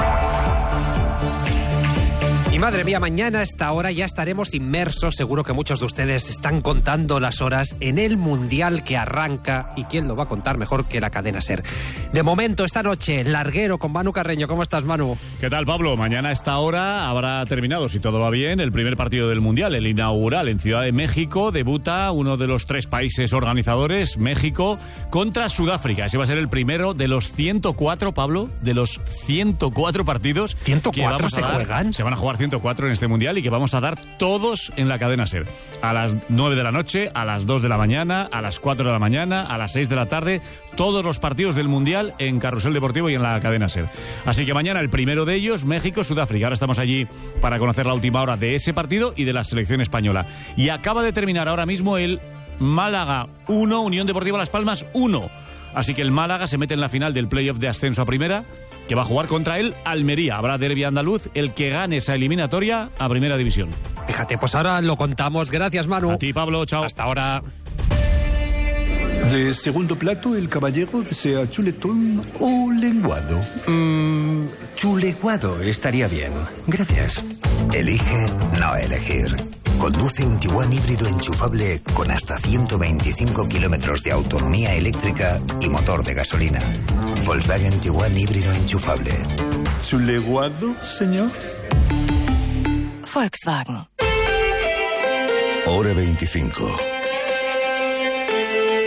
Y madre mía, mañana a esta hora ya estaremos inmersos, seguro que muchos de ustedes están contando las horas, en el Mundial que arranca, y quién lo va a contar mejor que la cadena SER. De momento, esta noche, larguero con Manu Carreño. ¿Cómo estás, Manu? ¿Qué tal, Pablo? Mañana a esta hora habrá terminado, si todo va bien, el primer partido del Mundial, el inaugural en Ciudad de México. Debuta uno de los 3 países organizadores, México, contra Sudáfrica. Ese va a ser el primero de los 104, Pablo, de los 104 partidos. ¿104 se juegan? Se van a jugar 104 en este Mundial y que vamos a dar todos en la cadena SER. A las 9 de la noche, a las 2 de la mañana, a las 4 de la mañana, a las 6 de la tarde, todos los partidos del Mundial en Carrusel Deportivo y en la cadena SER. Así que mañana el primero de ellos, México-Sudáfrica. Ahora estamos allí para conocer la última hora de ese partido y de la selección española. Y acaba de terminar ahora mismo el Málaga 1, Unión Deportiva Las Palmas 1. Así que el Málaga se mete en la final del playoff de ascenso a primera, que va a jugar contra el Almería. Habrá derbi andaluz, el que gane esa eliminatoria a primera división. Fíjate, pues ahora lo contamos. Gracias, Manu. A ti, Pablo, chao. Hasta ahora. De segundo plato, el caballero desea chuletón o lenguado. Chuleguado estaría bien. Gracias. Elige no elegir. Conduce un Tiguan híbrido enchufable con hasta 125 kilómetros de autonomía eléctrica y motor de gasolina. Volkswagen Tiguan híbrido enchufable. ¿Chuleguado, señor? Volkswagen. Hora 25.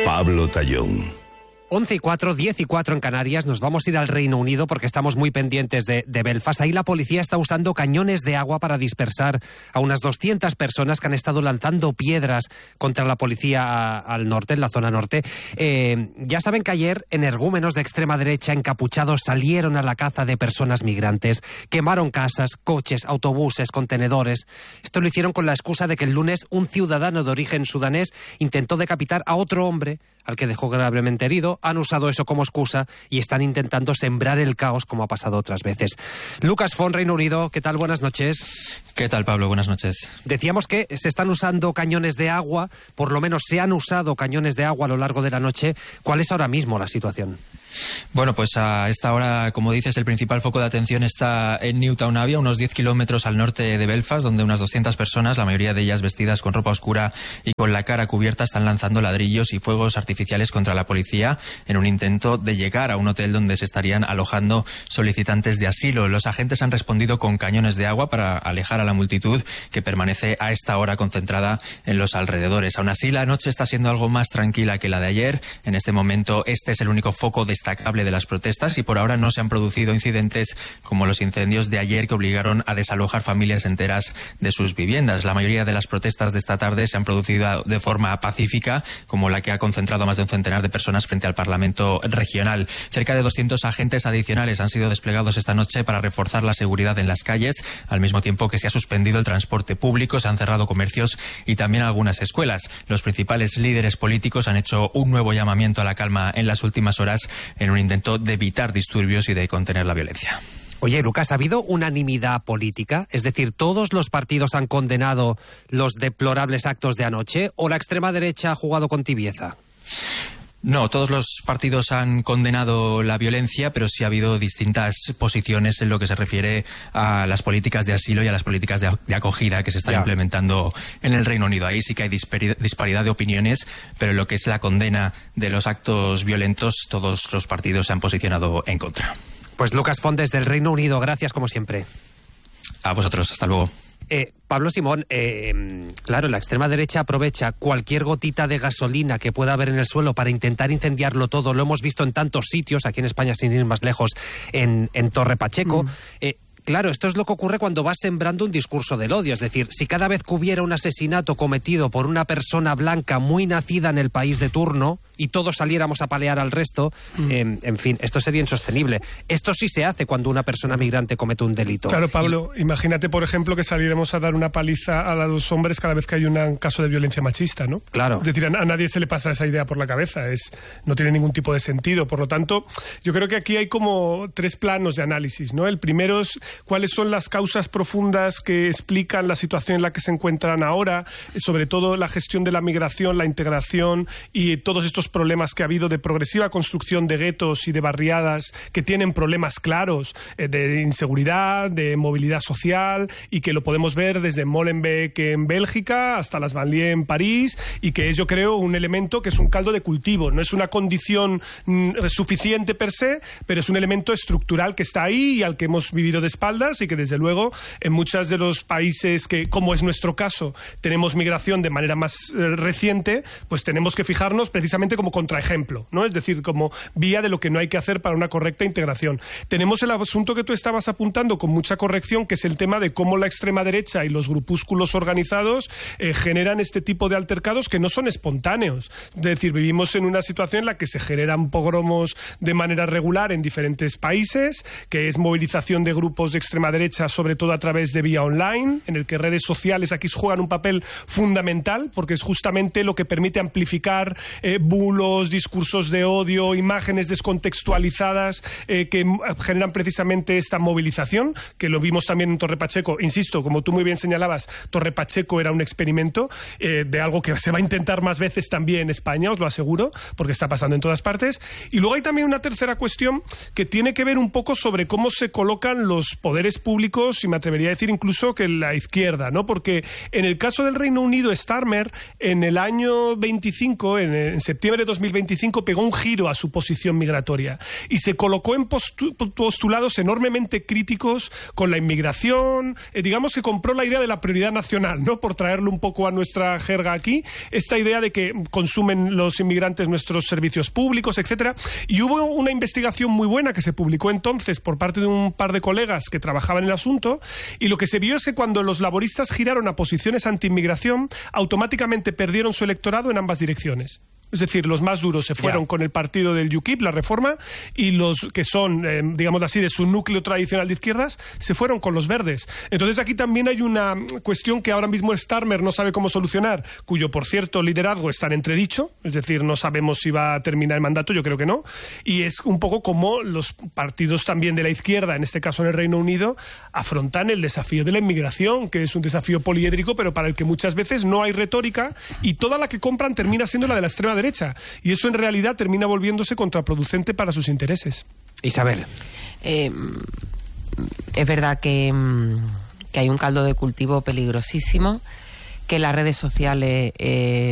Pablo Tallón. 11:04, 10:04 en Canarias. Nos vamos a ir al Reino Unido porque estamos muy pendientes de Belfast. Ahí la policía está usando cañones de agua para dispersar a unas 200 personas que han estado lanzando piedras contra la policía al norte, en la zona norte. Ya saben que ayer energúmenos de extrema derecha encapuchados salieron a la caza de personas migrantes, quemaron casas, coches, autobuses, contenedores. Esto lo hicieron con la excusa de que el lunes un ciudadano de origen sudanés intentó decapitar a otro hombre al que dejó gravemente herido. Han usado eso como excusa y están intentando sembrar el caos como ha pasado otras veces. Lucas Font, Reino Unido, ¿qué tal? Buenas noches. ¿Qué tal, Pablo? Buenas noches. Decíamos que se están usando cañones de agua, por lo menos se han usado cañones de agua a lo largo de la noche. ¿Cuál es ahora mismo la situación? Bueno, pues a esta hora, como dices, el principal foco de atención está en Newtown Abbey, unos 10 kilómetros al norte de Belfast, donde unas 200 personas, la mayoría de ellas vestidas con ropa oscura y con la cara cubierta, están lanzando ladrillos y fuegos artificiales contra la policía en un intento de llegar a un hotel donde se estarían alojando solicitantes de asilo. Los agentes han respondido con cañones de agua para alejar a la multitud que permanece a esta hora concentrada en los alrededores. Aún así, la noche está siendo algo más tranquila que la de ayer. En este momento, este es el único foco destacable de las protestas y por ahora no se han producido incidentes como los incendios de ayer que obligaron a desalojar familias enteras de sus viviendas. La mayoría de las protestas de esta tarde se han producido de forma pacífica, como la que ha concentrado más de un centenar de personas frente al Parlamento regional. Cerca de 200 agentes adicionales han sido desplegados esta noche para reforzar la seguridad en las calles, al mismo tiempo que se ha suspendido el transporte público, se han cerrado comercios y también algunas escuelas. Los principales líderes políticos han hecho un nuevo llamamiento a la calma en las últimas horas en un intento de evitar disturbios y de contener la violencia. Oye, Lucas, ¿ha habido unanimidad política? Es decir, ¿todos los partidos han condenado los deplorables actos de anoche o la extrema derecha ha jugado con tibieza? No, todos los partidos han condenado la violencia, pero sí ha habido distintas posiciones en lo que se refiere a las políticas de asilo y a las políticas de acogida que se están implementando en el Reino Unido. Ahí sí que hay disparidad de opiniones, pero en lo que es la condena de los actos violentos, todos los partidos se han posicionado en contra. Pues Lucas Font desde el Reino Unido, gracias como siempre. A vosotros, hasta luego. Pablo Simón, claro, la extrema derecha aprovecha cualquier gotita de gasolina que pueda haber en el suelo para intentar incendiarlo todo. Lo hemos visto en tantos sitios, aquí en España sin ir más lejos, en Torre Pacheco. Claro, esto es lo que ocurre cuando vas sembrando un discurso del odio. Es decir, si cada vez que hubiera un asesinato cometido por una persona blanca muy nacida en el país de turno y todos saliéramos a palear al resto, en fin, esto sería insostenible. Esto sí se hace cuando una persona migrante comete un delito. Claro, Pablo, imagínate, por ejemplo, que saliéramos a dar una paliza a los hombres cada vez que hay un caso de violencia machista, ¿no? Claro. Es decir, a nadie se le pasa esa idea por la cabeza, no tiene ningún tipo de sentido. Por lo tanto, yo creo que aquí hay como tres planos de análisis, ¿no? El primero es cuáles son las causas profundas que explican la situación en la que se encuentran ahora, sobre todo la gestión de la migración, la integración y todos estos problemas que ha habido de progresiva construcción de guetos y de barriadas que tienen problemas claros de inseguridad, de movilidad social y que lo podemos ver desde Molenbeek en Bélgica hasta las Banlieues en París y que es, yo creo, un elemento que es un caldo de cultivo. No es una condición suficiente per se, pero es un elemento estructural que está ahí y al que hemos vivido de espaldas y que desde luego en muchos de los países que, como es nuestro caso, tenemos migración de manera más reciente, pues tenemos que fijarnos precisamente como contraejemplo, ¿no? Es decir, como vía de lo que no hay que hacer para una correcta integración. Tenemos el asunto que tú estabas apuntando con mucha corrección, que es el tema de cómo la extrema derecha y los grupúsculos organizados generan este tipo de altercados que no son espontáneos. Es decir, vivimos en una situación en la que se generan pogromos de manera regular en diferentes países, que es movilización de grupos de extrema derecha, sobre todo a través de vía online, en el que redes sociales aquí juegan un papel fundamental, porque es justamente lo que permite amplificar bulos, discursos de odio, imágenes descontextualizadas que generan precisamente esta movilización, que lo vimos también en Torre Pacheco. Insisto, como tú muy bien señalabas, Torre Pacheco era un experimento de algo que se va a intentar más veces también en España, os lo aseguro, porque está pasando en todas partes. Y luego hay también una tercera cuestión que tiene que ver un poco sobre cómo se colocan los poderes públicos, y me atrevería a decir incluso que la izquierda, ¿no? Porque en el caso del Reino Unido, Starmer, en el año 25, en septiembre noviembre de 2025 pegó un giro a su posición migratoria y se colocó en postulados enormemente críticos con la inmigración. Digamos que compró la idea de la prioridad nacional, ¿no? Por traerlo un poco a nuestra jerga aquí, esta idea de que consumen los inmigrantes nuestros servicios públicos, etcétera. Y hubo una investigación muy buena que se publicó entonces por parte de un par de colegas que trabajaban en el asunto, y lo que se vio es que cuando los laboristas giraron a posiciones anti-inmigración, automáticamente perdieron su electorado en ambas direcciones. Es decir, los más duros se fueron con el partido del UKIP, la Reforma, y los que son, digamos así, de su núcleo tradicional de izquierdas, se fueron con los verdes. Entonces aquí también hay una cuestión que ahora mismo Starmer no sabe cómo solucionar, cuyo, por cierto, liderazgo está en entredicho, es decir, no sabemos si va a terminar el mandato, yo creo que no, y es un poco como los partidos también de la izquierda, en este caso en el Reino Unido, afrontan el desafío de la inmigración, que es un desafío poliédrico, pero para el que muchas veces no hay retórica, y toda la que compran termina siendo la de la extrema derecha. Y eso en realidad termina volviéndose contraproducente para sus intereses. Isabel. Es verdad que hay un caldo de cultivo peligrosísimo, que las redes sociales